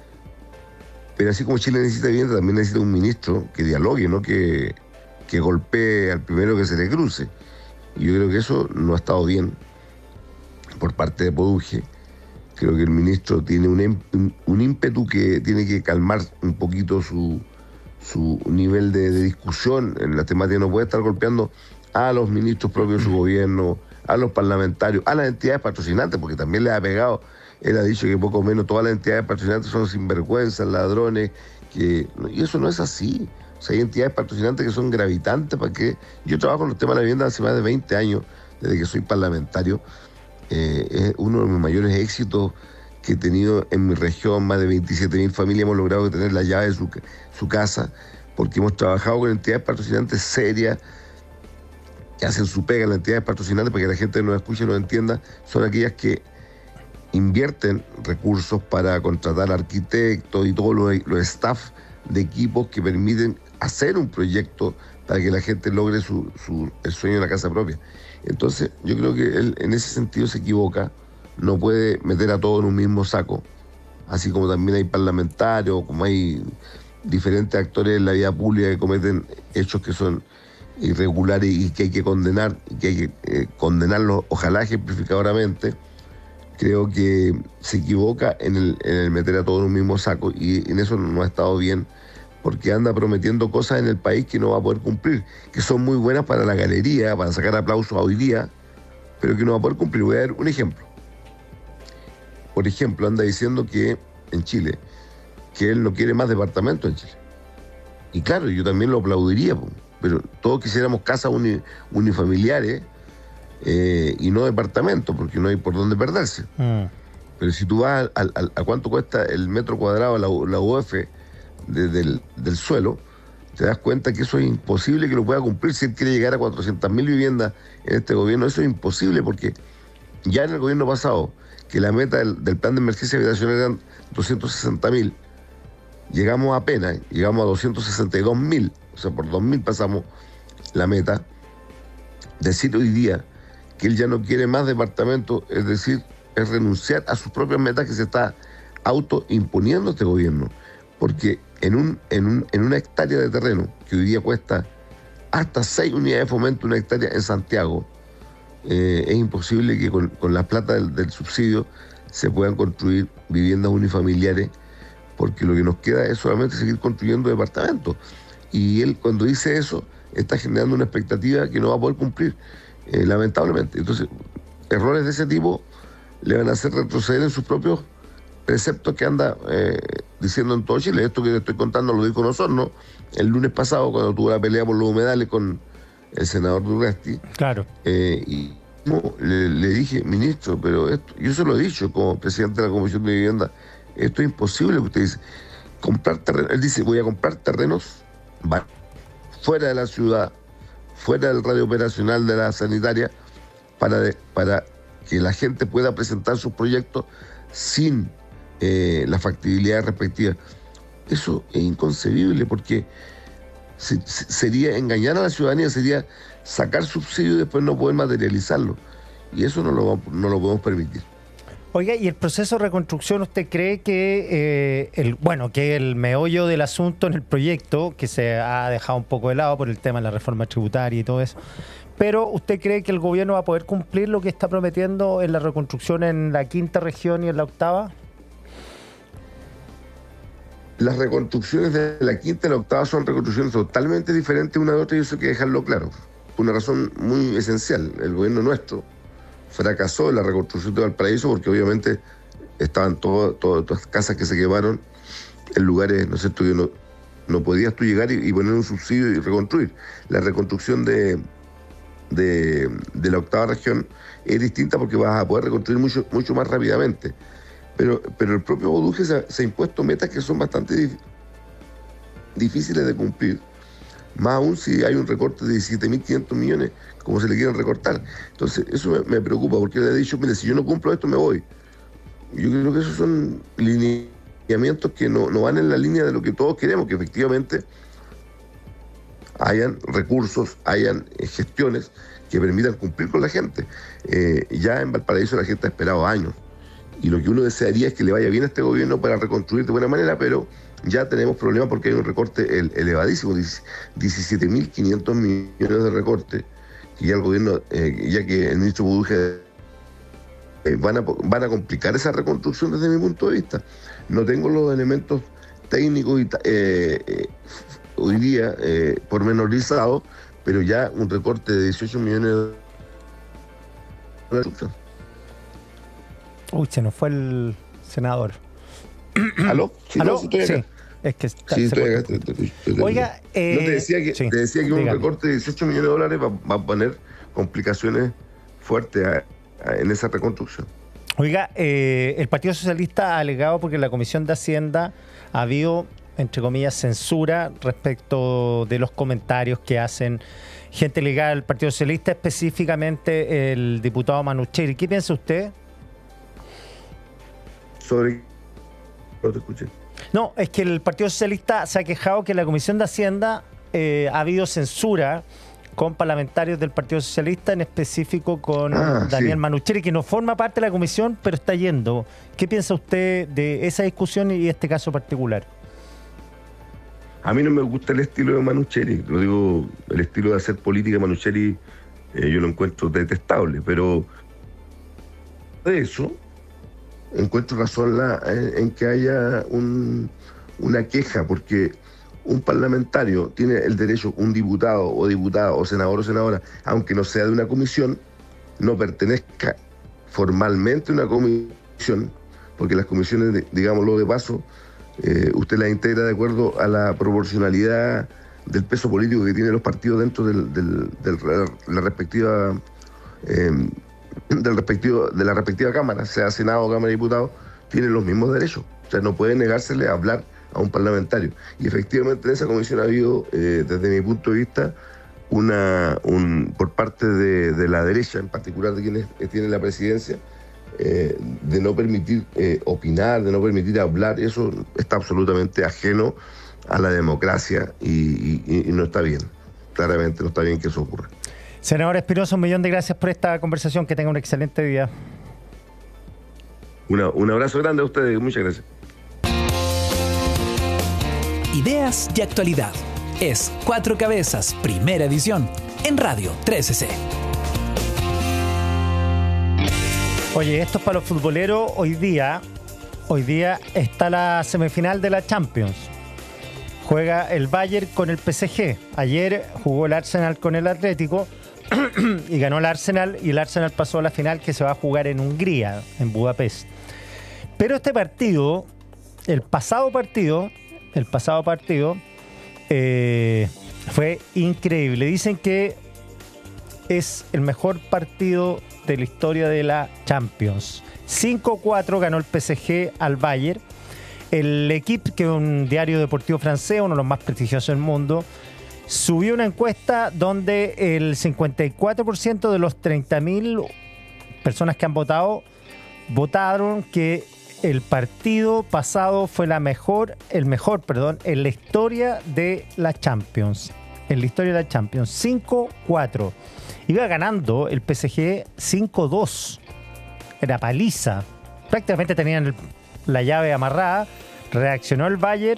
Pero así como Chile necesita vivienda, también necesita un ministro que dialogue, no que, que golpee al primero que se le cruce. Y yo creo que eso no ha estado bien por parte de Poduje. Creo que el ministro tiene un, un, un ímpetu que tiene que calmar un poquito su, su nivel de, de discusión en la temática. No puede estar golpeando a los ministros propios de su gobierno, a los parlamentarios, a las entidades patrocinantes, porque también le ha pegado. Él ha dicho que poco menos todas las entidades patrocinantes son sinvergüenzas, ladrones, que y eso no es así. O sea, hay entidades patrocinantes que son gravitantes. ¿Para qué? Yo trabajo en los temas de la vivienda hace más de veinte años, desde que soy parlamentario. Eh, es uno de mis mayores éxitos que he tenido en mi región. Más de veintisiete mil familias hemos logrado tener la llave de su, su casa, porque hemos trabajado con entidades patrocinantes serias, que hacen su pega. Las entidades patrocinantes, para que la gente nos escuche y nos entienda, son aquellas que invierten recursos para contratar arquitectos y todos los, los staff de equipos que permiten hacer un proyecto para que la gente logre su, su, el sueño de la casa propia. Entonces, yo creo que él en ese sentido se equivoca, no puede meter a todos en un mismo saco, así como también hay parlamentarios, como hay diferentes actores en la vida pública que cometen hechos que son irregulares y que hay que condenar, y que hay que eh, condenarlos, ojalá ejemplificadoramente. Creo que se equivoca en el, en el meter a todos en un mismo saco, y en eso no ha estado bien, porque anda prometiendo cosas en el país que no va a poder cumplir, que son muy buenas para la galería, para sacar aplausos hoy día, pero que no va a poder cumplir. Voy a dar un ejemplo. Por ejemplo, anda diciendo que en Chile, que él no quiere más departamentos en Chile. Y claro, yo también lo aplaudiría, pero todos quisiéramos casas uni, unifamiliares, Eh, y no departamento, porque no hay por dónde perderse. Mm. Pero si tú vas a, a, a cuánto cuesta el metro cuadrado la, la U F de, del, del suelo, te das cuenta que eso es imposible que lo pueda cumplir. Si él quiere llegar a cuatrocientas mil viviendas en este gobierno, eso es imposible, porque ya en el gobierno pasado, que la meta del, del plan de emergencia habitacional eran doscientos sesenta mil, llegamos apenas, llegamos a doscientos sesenta y dos mil, o sea, por dos mil pasamos la meta. Decir hoy día que él ya no quiere más departamentos, es decir, es renunciar a sus propias metas que se está autoimponiendo este gobierno. Porque en, un, en, un, en una hectárea de terreno, que hoy día cuesta hasta seis unidades de fomento, una hectárea en Santiago, eh, es imposible que con, con la plata del, del subsidio se puedan construir viviendas unifamiliares, porque lo que nos queda es solamente seguir construyendo departamentos. Y él, cuando dice eso, está generando una expectativa que no va a poder cumplir. Eh, lamentablemente. Entonces, errores de ese tipo le van a hacer retroceder en sus propios preceptos que anda eh, diciendo en todo Chile. Esto que le estoy contando lo dijo Osorno el lunes pasado, cuando tuvo la pelea por los humedales con el senador Durresti. Claro. Eh, y no, le, le dije, ministro, pero esto, yo se lo he dicho como presidente de la Comisión de Vivienda, esto es imposible que usted dice. Comprar terrenos, él dice, voy a comprar terrenos fuera de la ciudad, fuera del radio operacional de la sanitaria para, de, para que la gente pueda presentar sus proyectos sin eh, la factibilidad respectiva. Eso es inconcebible porque se, se, sería engañar a la ciudadanía, sería sacar subsidios y después no poder materializarlo. Y eso no lo, no lo podemos permitir. Oiga, ¿y el proceso de reconstrucción usted cree que eh, el bueno que el meollo del asunto en el proyecto, que se ha dejado un poco de lado por el tema de la reforma tributaria y todo eso, pero usted cree que el gobierno va a poder cumplir lo que está prometiendo en la reconstrucción en la quinta región y en la octava? Las reconstrucciones de la quinta y la octava son reconstrucciones totalmente diferentes una de otra y eso hay que dejarlo claro. Por una razón muy esencial, el gobierno nuestro fracasó en la reconstrucción de Valparaíso porque obviamente estaban todo, todo, todas las casas que se quemaron en lugares, ¿no es cierto?, que no, no podías tú llegar y, y poner un subsidio y reconstruir. La reconstrucción de, de, de la octava región es distinta porque vas a poder reconstruir mucho, mucho más rápidamente. Pero, pero el propio Boduje se, se ha impuesto metas que son bastante dif, difíciles de cumplir. Más aún si hay un recorte de diecisiete mil quinientos millones, como se le quieren recortar. Entonces, eso me, me preocupa, porque le he dicho, mire, si yo no cumplo esto, me voy. Yo creo que esos son lineamientos que no, no van en la línea de lo que todos queremos, que efectivamente hayan recursos, hayan eh, gestiones que permitan cumplir con la gente. Eh, ya en Valparaíso la gente ha esperado años, y lo que uno desearía es que le vaya bien a este gobierno para reconstruir de buena manera, pero ya tenemos problemas porque hay un recorte elevadísimo, diecisiete mil quinientos millones de recorte, que ya el gobierno, eh, ya que el ministro Boduje eh, van, a, van a complicar esa reconstrucción desde mi punto de vista. No tengo los elementos técnicos y, eh, eh, hoy día eh, pormenorizados, pero ya un recorte de dieciocho millones de reconstrucción. Uy, se nos fue el senador. ¿Aló? Sí, ¿Aló? No, sí, estoy acá. Sí. Es que está, sí, se estoy acá, estoy, estoy, estoy, Oiga, eh, no te decía que, sí, te decía que un dígame. recorte de dieciocho millones de dólares va, va a poner complicaciones fuertes a, a, en esa reconstrucción. Oiga, eh, el Partido Socialista ha alegado porque en la Comisión de Hacienda ha habido, entre comillas, censura respecto de los comentarios que hacen gente ligada al Partido Socialista, específicamente el diputado Manucheri. ¿Qué piensa usted? Sobre... No te escuché. No, es que el Partido Socialista se ha quejado que en la Comisión de Hacienda eh, ha habido censura con parlamentarios del Partido Socialista, en específico con ah, Daniel sí. Manucheri, que no forma parte de la comisión, pero está yendo. ¿Qué piensa usted de esa discusión y este caso particular? A mí no me gusta el estilo de Manucheri, lo digo, el estilo de hacer política de Manucheri eh, yo lo encuentro detestable, pero de eso encuentro razón la, en, en que haya un, una queja, porque un parlamentario tiene el derecho, un diputado o diputada o senador o senadora, aunque no sea de una comisión, no pertenezca formalmente a una comisión, porque las comisiones, digámoslo de paso, eh, usted las integra de acuerdo a la proporcionalidad del peso político que tienen los partidos dentro del, del, del, de la respectiva... Eh, del respectivo, de la respectiva Cámara, sea Senado o Cámara de Diputados, tienen los mismos derechos. O sea, no puede negársele a hablar a un parlamentario. Y efectivamente en esa comisión ha habido, eh, desde mi punto de vista, una un, por parte de, de la derecha, en particular de quienes tienen la presidencia, eh, de no permitir eh, opinar, de no permitir hablar. Eso está absolutamente ajeno a la democracia y, y, y no está bien. Claramente no está bien que eso ocurra. Senador Espinosa, un millón de gracias por esta conversación. Que tenga un excelente día. Una, un abrazo grande a ustedes. Muchas gracias. Ideas y actualidad. Es Cuatro Cabezas, primera edición, en Radio trece C. Oye, esto es para los futboleros. Hoy día, hoy día está la semifinal de la Champions. Juega el Bayern con el P S G. Ayer jugó el Arsenal con el Atlético y ganó el Arsenal, y el Arsenal pasó a la final, que se va a jugar en Hungría, en Budapest. Pero este partido, el pasado partido, el pasado partido eh, fue increíble. Dicen que es el mejor partido de la historia de la Champions. cinco cuatro ganó el P S G al Bayern. El Equipe, que es un diario deportivo francés, uno de los más prestigiosos del mundo, subió una encuesta donde el cincuenta y cuatro por ciento de los treinta mil personas que han votado votaron que el partido pasado fue la mejor, el mejor, perdón, en la historia de la Champions. En la historia de la Champions. cinco cuatro. Iba ganando el P S G cinco dos. Era paliza. Prácticamente tenían el, la llave amarrada. Reaccionó el Bayern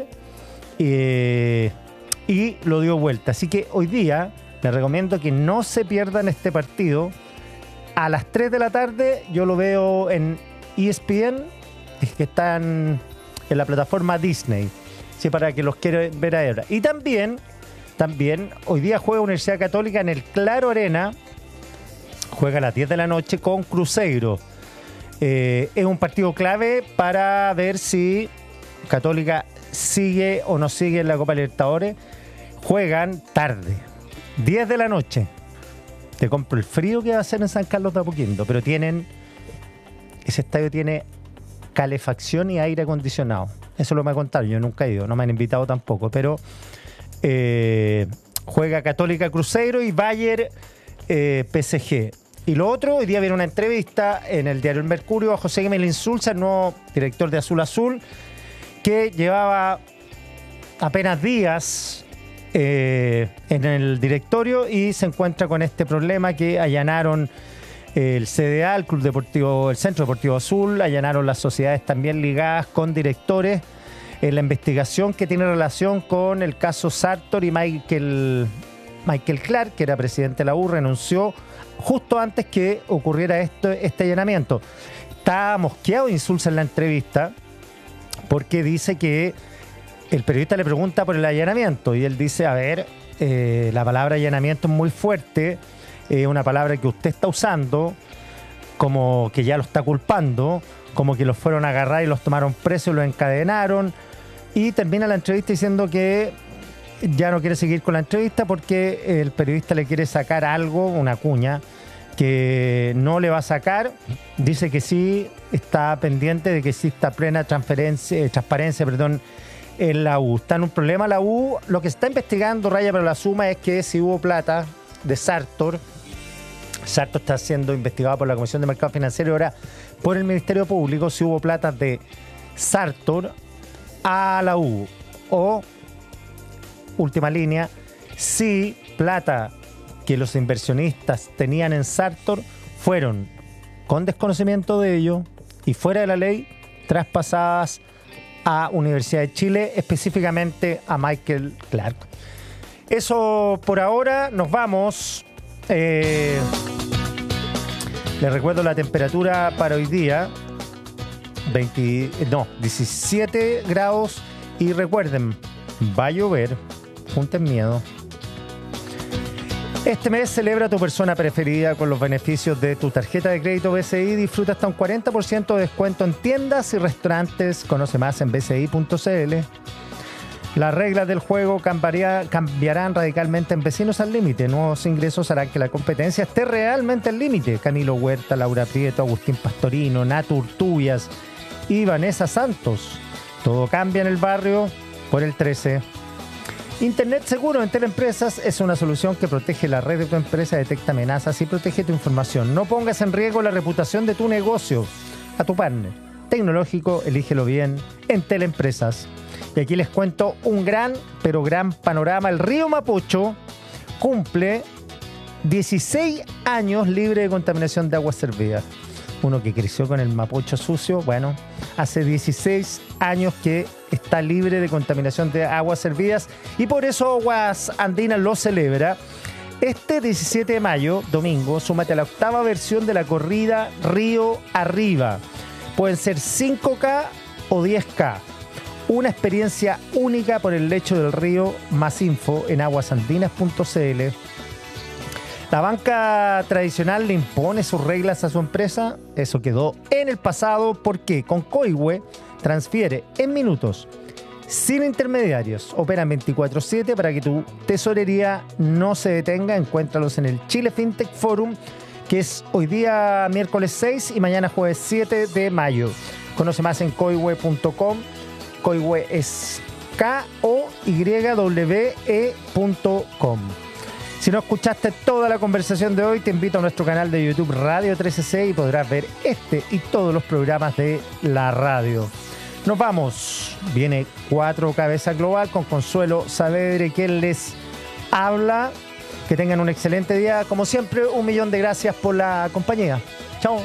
eh, y lo dio vuelta. Así que hoy día les recomiendo que no se pierdan este partido. A las tres de la tarde yo lo veo en E S P N, que están en la plataforma Disney. Sí, para que los quieran ver ahora. Y también, también hoy día juega Universidad Católica en el Claro Arena. Juega a las diez de la noche con Cruzeiro. Eh, es un partido clave para ver si Católica sigue o no sigue en la Copa Libertadores. Juegan tarde, diez de la noche. Te compro el frío que va a ser en San Carlos de Apoquindo, pero tienen, ese estadio tiene calefacción y aire acondicionado. Eso lo me contaron, yo nunca he ido, no me han invitado tampoco, pero eh, juega Católica Cruzeiro y Bayern eh, P S G. Y lo otro, hoy día viene una entrevista en el diario El Mercurio a José Guimel Insulza, el nuevo director de Azul Azul, que llevaba apenas días eh, en el directorio y se encuentra con este problema que allanaron el C D A, el Club Deportivo, el Centro Deportivo Azul, allanaron las sociedades también ligadas con directores en la investigación que tiene relación con el caso Sartor, y Michael, Michael Clark, que era presidente de la U, renunció justo antes que ocurriera esto, este allanamiento. Está mosqueado Insulza en la entrevista porque dice que el periodista le pregunta por el allanamiento y él dice, a ver, eh, la palabra allanamiento es muy fuerte, es eh, una palabra que usted está usando como que ya lo está culpando, como que los fueron a agarrar y los tomaron presos y los encadenaron, y termina la entrevista diciendo que ya no quiere seguir con la entrevista porque el periodista le quiere sacar algo, una cuña, que no le va a sacar. Dice que sí está pendiente de que exista plena transferencia, transparencia perdón, en la U. Está en un problema la U. Lo que está investigando, Raya, pero la suma es que si hubo plata de Sartor. Sartor está siendo investigado por la Comisión de Mercado Financiero y ahora por el Ministerio Público, si hubo plata de Sartor a la U. O, última línea, si plata que los inversionistas tenían en Sartor fueron con desconocimiento de ello y fuera de la ley traspasadas a Universidad de Chile, específicamente a Michael Clark. Eso por ahora, nos vamos. Eh, les recuerdo la temperatura para hoy día, veinte, no, diecisiete grados, y recuerden, va a llover, junten miedo. Este mes celebra a tu persona preferida con los beneficios de tu tarjeta de crédito B C I. Disfruta hasta un cuarenta por ciento de descuento en tiendas y restaurantes. Conoce más en b c i punto c l. Las reglas del juego cambiaría, cambiarán radicalmente en Vecinos al Límite. Nuevos ingresos harán que la competencia esté realmente al límite. Camilo Huerta, Laura Prieto, Agustín Pastorino, Nato Urtubias y Vanessa Santos. Todo cambia en el barrio por el trece. Internet seguro en Teleempresas es una solución que protege la red de tu empresa, detecta amenazas y protege tu información. No pongas en riesgo la reputación de tu negocio. A tu partner tecnológico, elígelo bien en Teleempresas. Y aquí les cuento un gran, pero gran panorama. El río Mapocho cumple dieciséis años libre de contaminación de aguas servidas. Uno que creció con el Mapocho sucio, bueno, hace dieciséis años que está libre de contaminación de aguas servidas y por eso Aguas Andinas lo celebra. Este diecisiete de mayo, domingo, súmate a la octava versión de la corrida Río Arriba. Pueden ser cinco K o diez K. Una experiencia única por el lecho del río. Más info en aguas andinas punto c l. La banca tradicional le impone sus reglas a su empresa. Eso quedó en el pasado porque con Coihue transfiere en minutos, sin intermediarios. Operan veinticuatro siete para que tu tesorería no se detenga. Encuéntralos en el Chile Fintech Forum, que es hoy día miércoles seis y mañana jueves siete de mayo. Conoce más en coihue punto com. Coihue es K O Y W E punto com. Si no escuchaste toda la conversación de hoy, te invito a nuestro canal de YouTube Radio trece C y podrás ver este y todos los programas de la radio. Nos vamos. Viene Cuatro Cabezas Global con Consuelo Saavedra, quien les habla. Que tengan un excelente día. Como siempre, un millón de gracias por la compañía. Chao.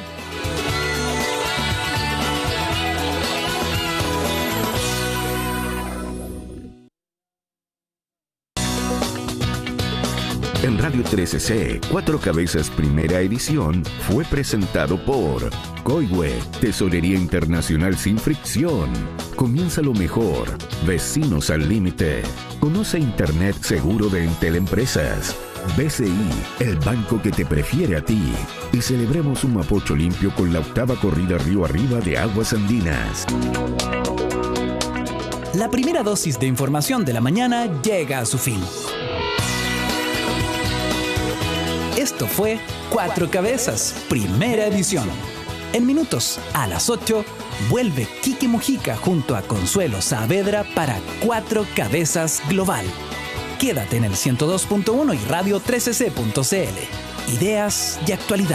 En Radio trece C, Cuatro Cabezas Primera Edición fue presentado por Coihue, Tesorería Internacional sin fricción. Comienza lo mejor. Vecinos al límite. Conoce Internet seguro de Entel Empresas. B C I, el banco que te prefiere a ti. Y celebremos un Mapocho limpio con la octava corrida río arriba de Aguas Andinas. La primera dosis de información de la mañana llega a su fin. Esto fue Cuatro Cabezas, primera edición. En minutos, a las ocho, vuelve Quique Mujica junto a Consuelo Saavedra para Cuatro Cabezas Global. Quédate en el ciento dos punto uno y radio trece c punto c l. Ideas y actualidad.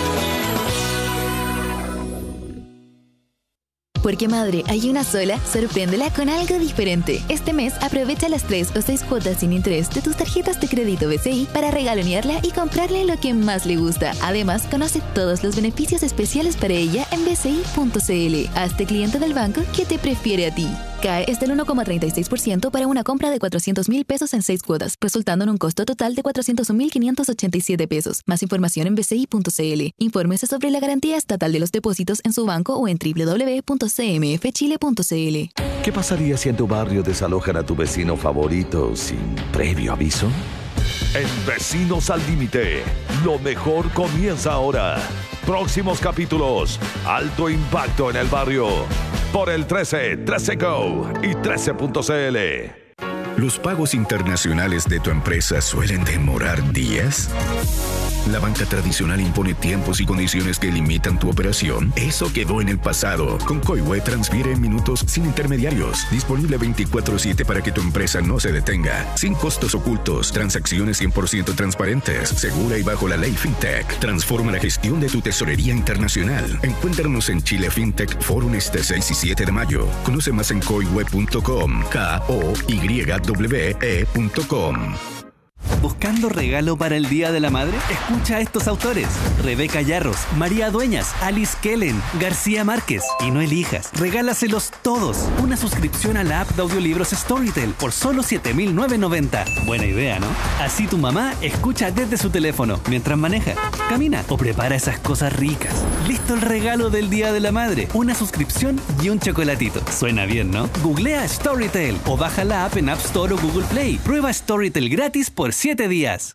Porque madre hay una sola, sorpréndela con algo diferente. Este mes aprovecha las tres o seis cuotas sin interés de tus tarjetas de crédito B C I para regalonearla y comprarle lo que más le gusta. Además, conoce todos los beneficios especiales para ella en b c i punto c l. Hazte cliente del banco que te prefiere a ti. C A E es del uno coma treinta y seis por ciento para una compra de cuatrocientos mil pesos en seis cuotas, resultando en un costo total de cuatrocientos mil quinientos ochenta y siete pesos. Más información en b c i punto c l. Infórmese sobre la garantía estatal de los depósitos en su banco o en w w w punto c m f chile punto c l. ¿Qué pasaría si en tu barrio desalojan a tu vecino favorito sin previo aviso? En Vecinos al Límite, lo mejor comienza ahora. Próximos capítulos, alto impacto en el barrio. Por el trece, trece Go y trece punto c l. ¿Los pagos internacionales de tu empresa suelen demorar días? ¿La banca tradicional impone tiempos y condiciones que limitan tu operación? Eso quedó en el pasado. Con Coihue transfiere en minutos sin intermediarios. Disponible veinticuatro siete para que tu empresa no se detenga. Sin costos ocultos. Transacciones cien por ciento transparentes. Segura y bajo la ley FinTech. Transforma la gestión de tu tesorería internacional. Encuéntranos en Chile FinTech Forum este seis y siete de mayo. Conoce más en coihue punto com. K O Y W E punto com. ¿Buscando regalo para el Día de la Madre? Escucha a estos autores: Rebeca Yarros, María Dueñas, Alice Kellen, García Márquez. Y no elijas, regálaselos todos. Una suscripción a la app de audiolibros Storytel por solo siete mil novecientos noventa. Buena idea, ¿no? Así tu mamá escucha desde su teléfono mientras maneja, camina o prepara esas cosas ricas. Listo el regalo del Día de la Madre: una suscripción y un chocolatito. Suena bien, ¿no? Googlea Storytel o baja la app en App Store o Google Play. Prueba Storytel gratis por siete días.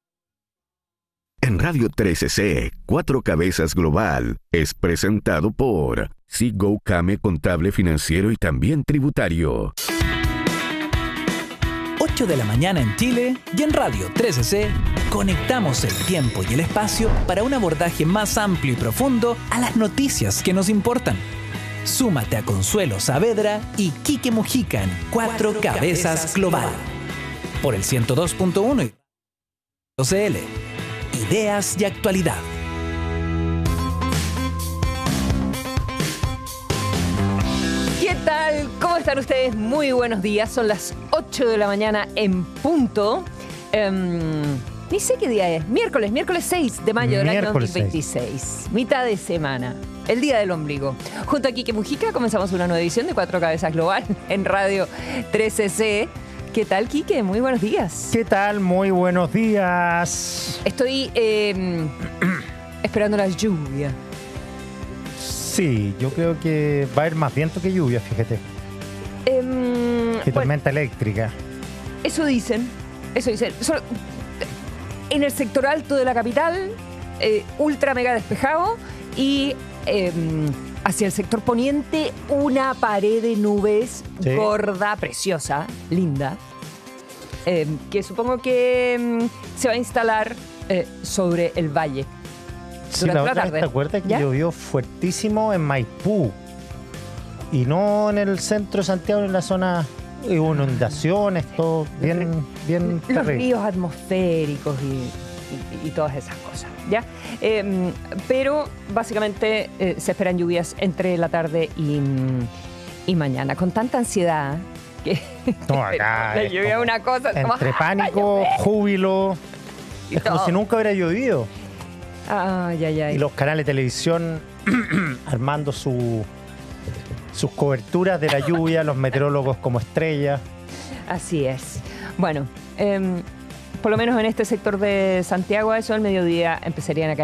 En Radio trece C, Cuatro Cabezas Global es presentado por Seago Came Contable Financiero y también Tributario. ocho de la mañana en Chile y en Radio trece C conectamos el tiempo y el espacio para un abordaje más amplio y profundo a las noticias que nos importan. Súmate a Consuelo Saavedra y Quique Mujica en Cuatro, Cuatro Cabezas, Cabezas Global. Por el ciento dos punto uno y C L. Ideas y actualidad. ¿Qué tal? ¿Cómo están ustedes? Muy buenos días. Son las ocho de la mañana en punto. Um, ni sé qué día es. Miércoles, miércoles seis de mayo del año dos mil veintiséis. Mitad de semana. El día del ombligo. Junto a Quique Mujica comenzamos una nueva edición de Cuatro Cabezas Global en Radio trece C. ¿Qué tal, Quique? Muy buenos días. ¿Qué tal? Muy buenos días. Estoy eh, esperando la lluvia. Sí, yo creo que va a haber más viento que lluvia, fíjate. Eh, que tormenta bueno, eléctrica. Eso dicen, eso dicen. Solo, en el sector alto de la capital, eh, ultra mega despejado, y eh, hacia el sector poniente, una pared de nubes sí. gorda, preciosa, linda, eh, que supongo que eh, se va a instalar eh, sobre el valle. Sí, la otra vez, ¿te acuerdas que ¿Ya? llovió fuertísimo en Maipú? Y no en el centro de Santiago, en la zona Y inundaciones, todo bien, bien Los terrible. ríos atmosféricos y, y, y todas esas cosas, ¿ya? Eh, pero básicamente eh, se esperan lluvias entre la tarde y, y mañana. Con tanta ansiedad que No, acá la es lluvia es como una cosa... es como, entre ¡ah, pánico, va a llover! júbilo. Y Es como todo. si nunca hubiera llovido. Ay, ay, ay. Y los canales de televisión armando su, sus coberturas de la lluvia, los meteorólogos como estrellas. Así es. Bueno, eh, por lo menos en este sector de Santiago, a eso al mediodía empezarían a caer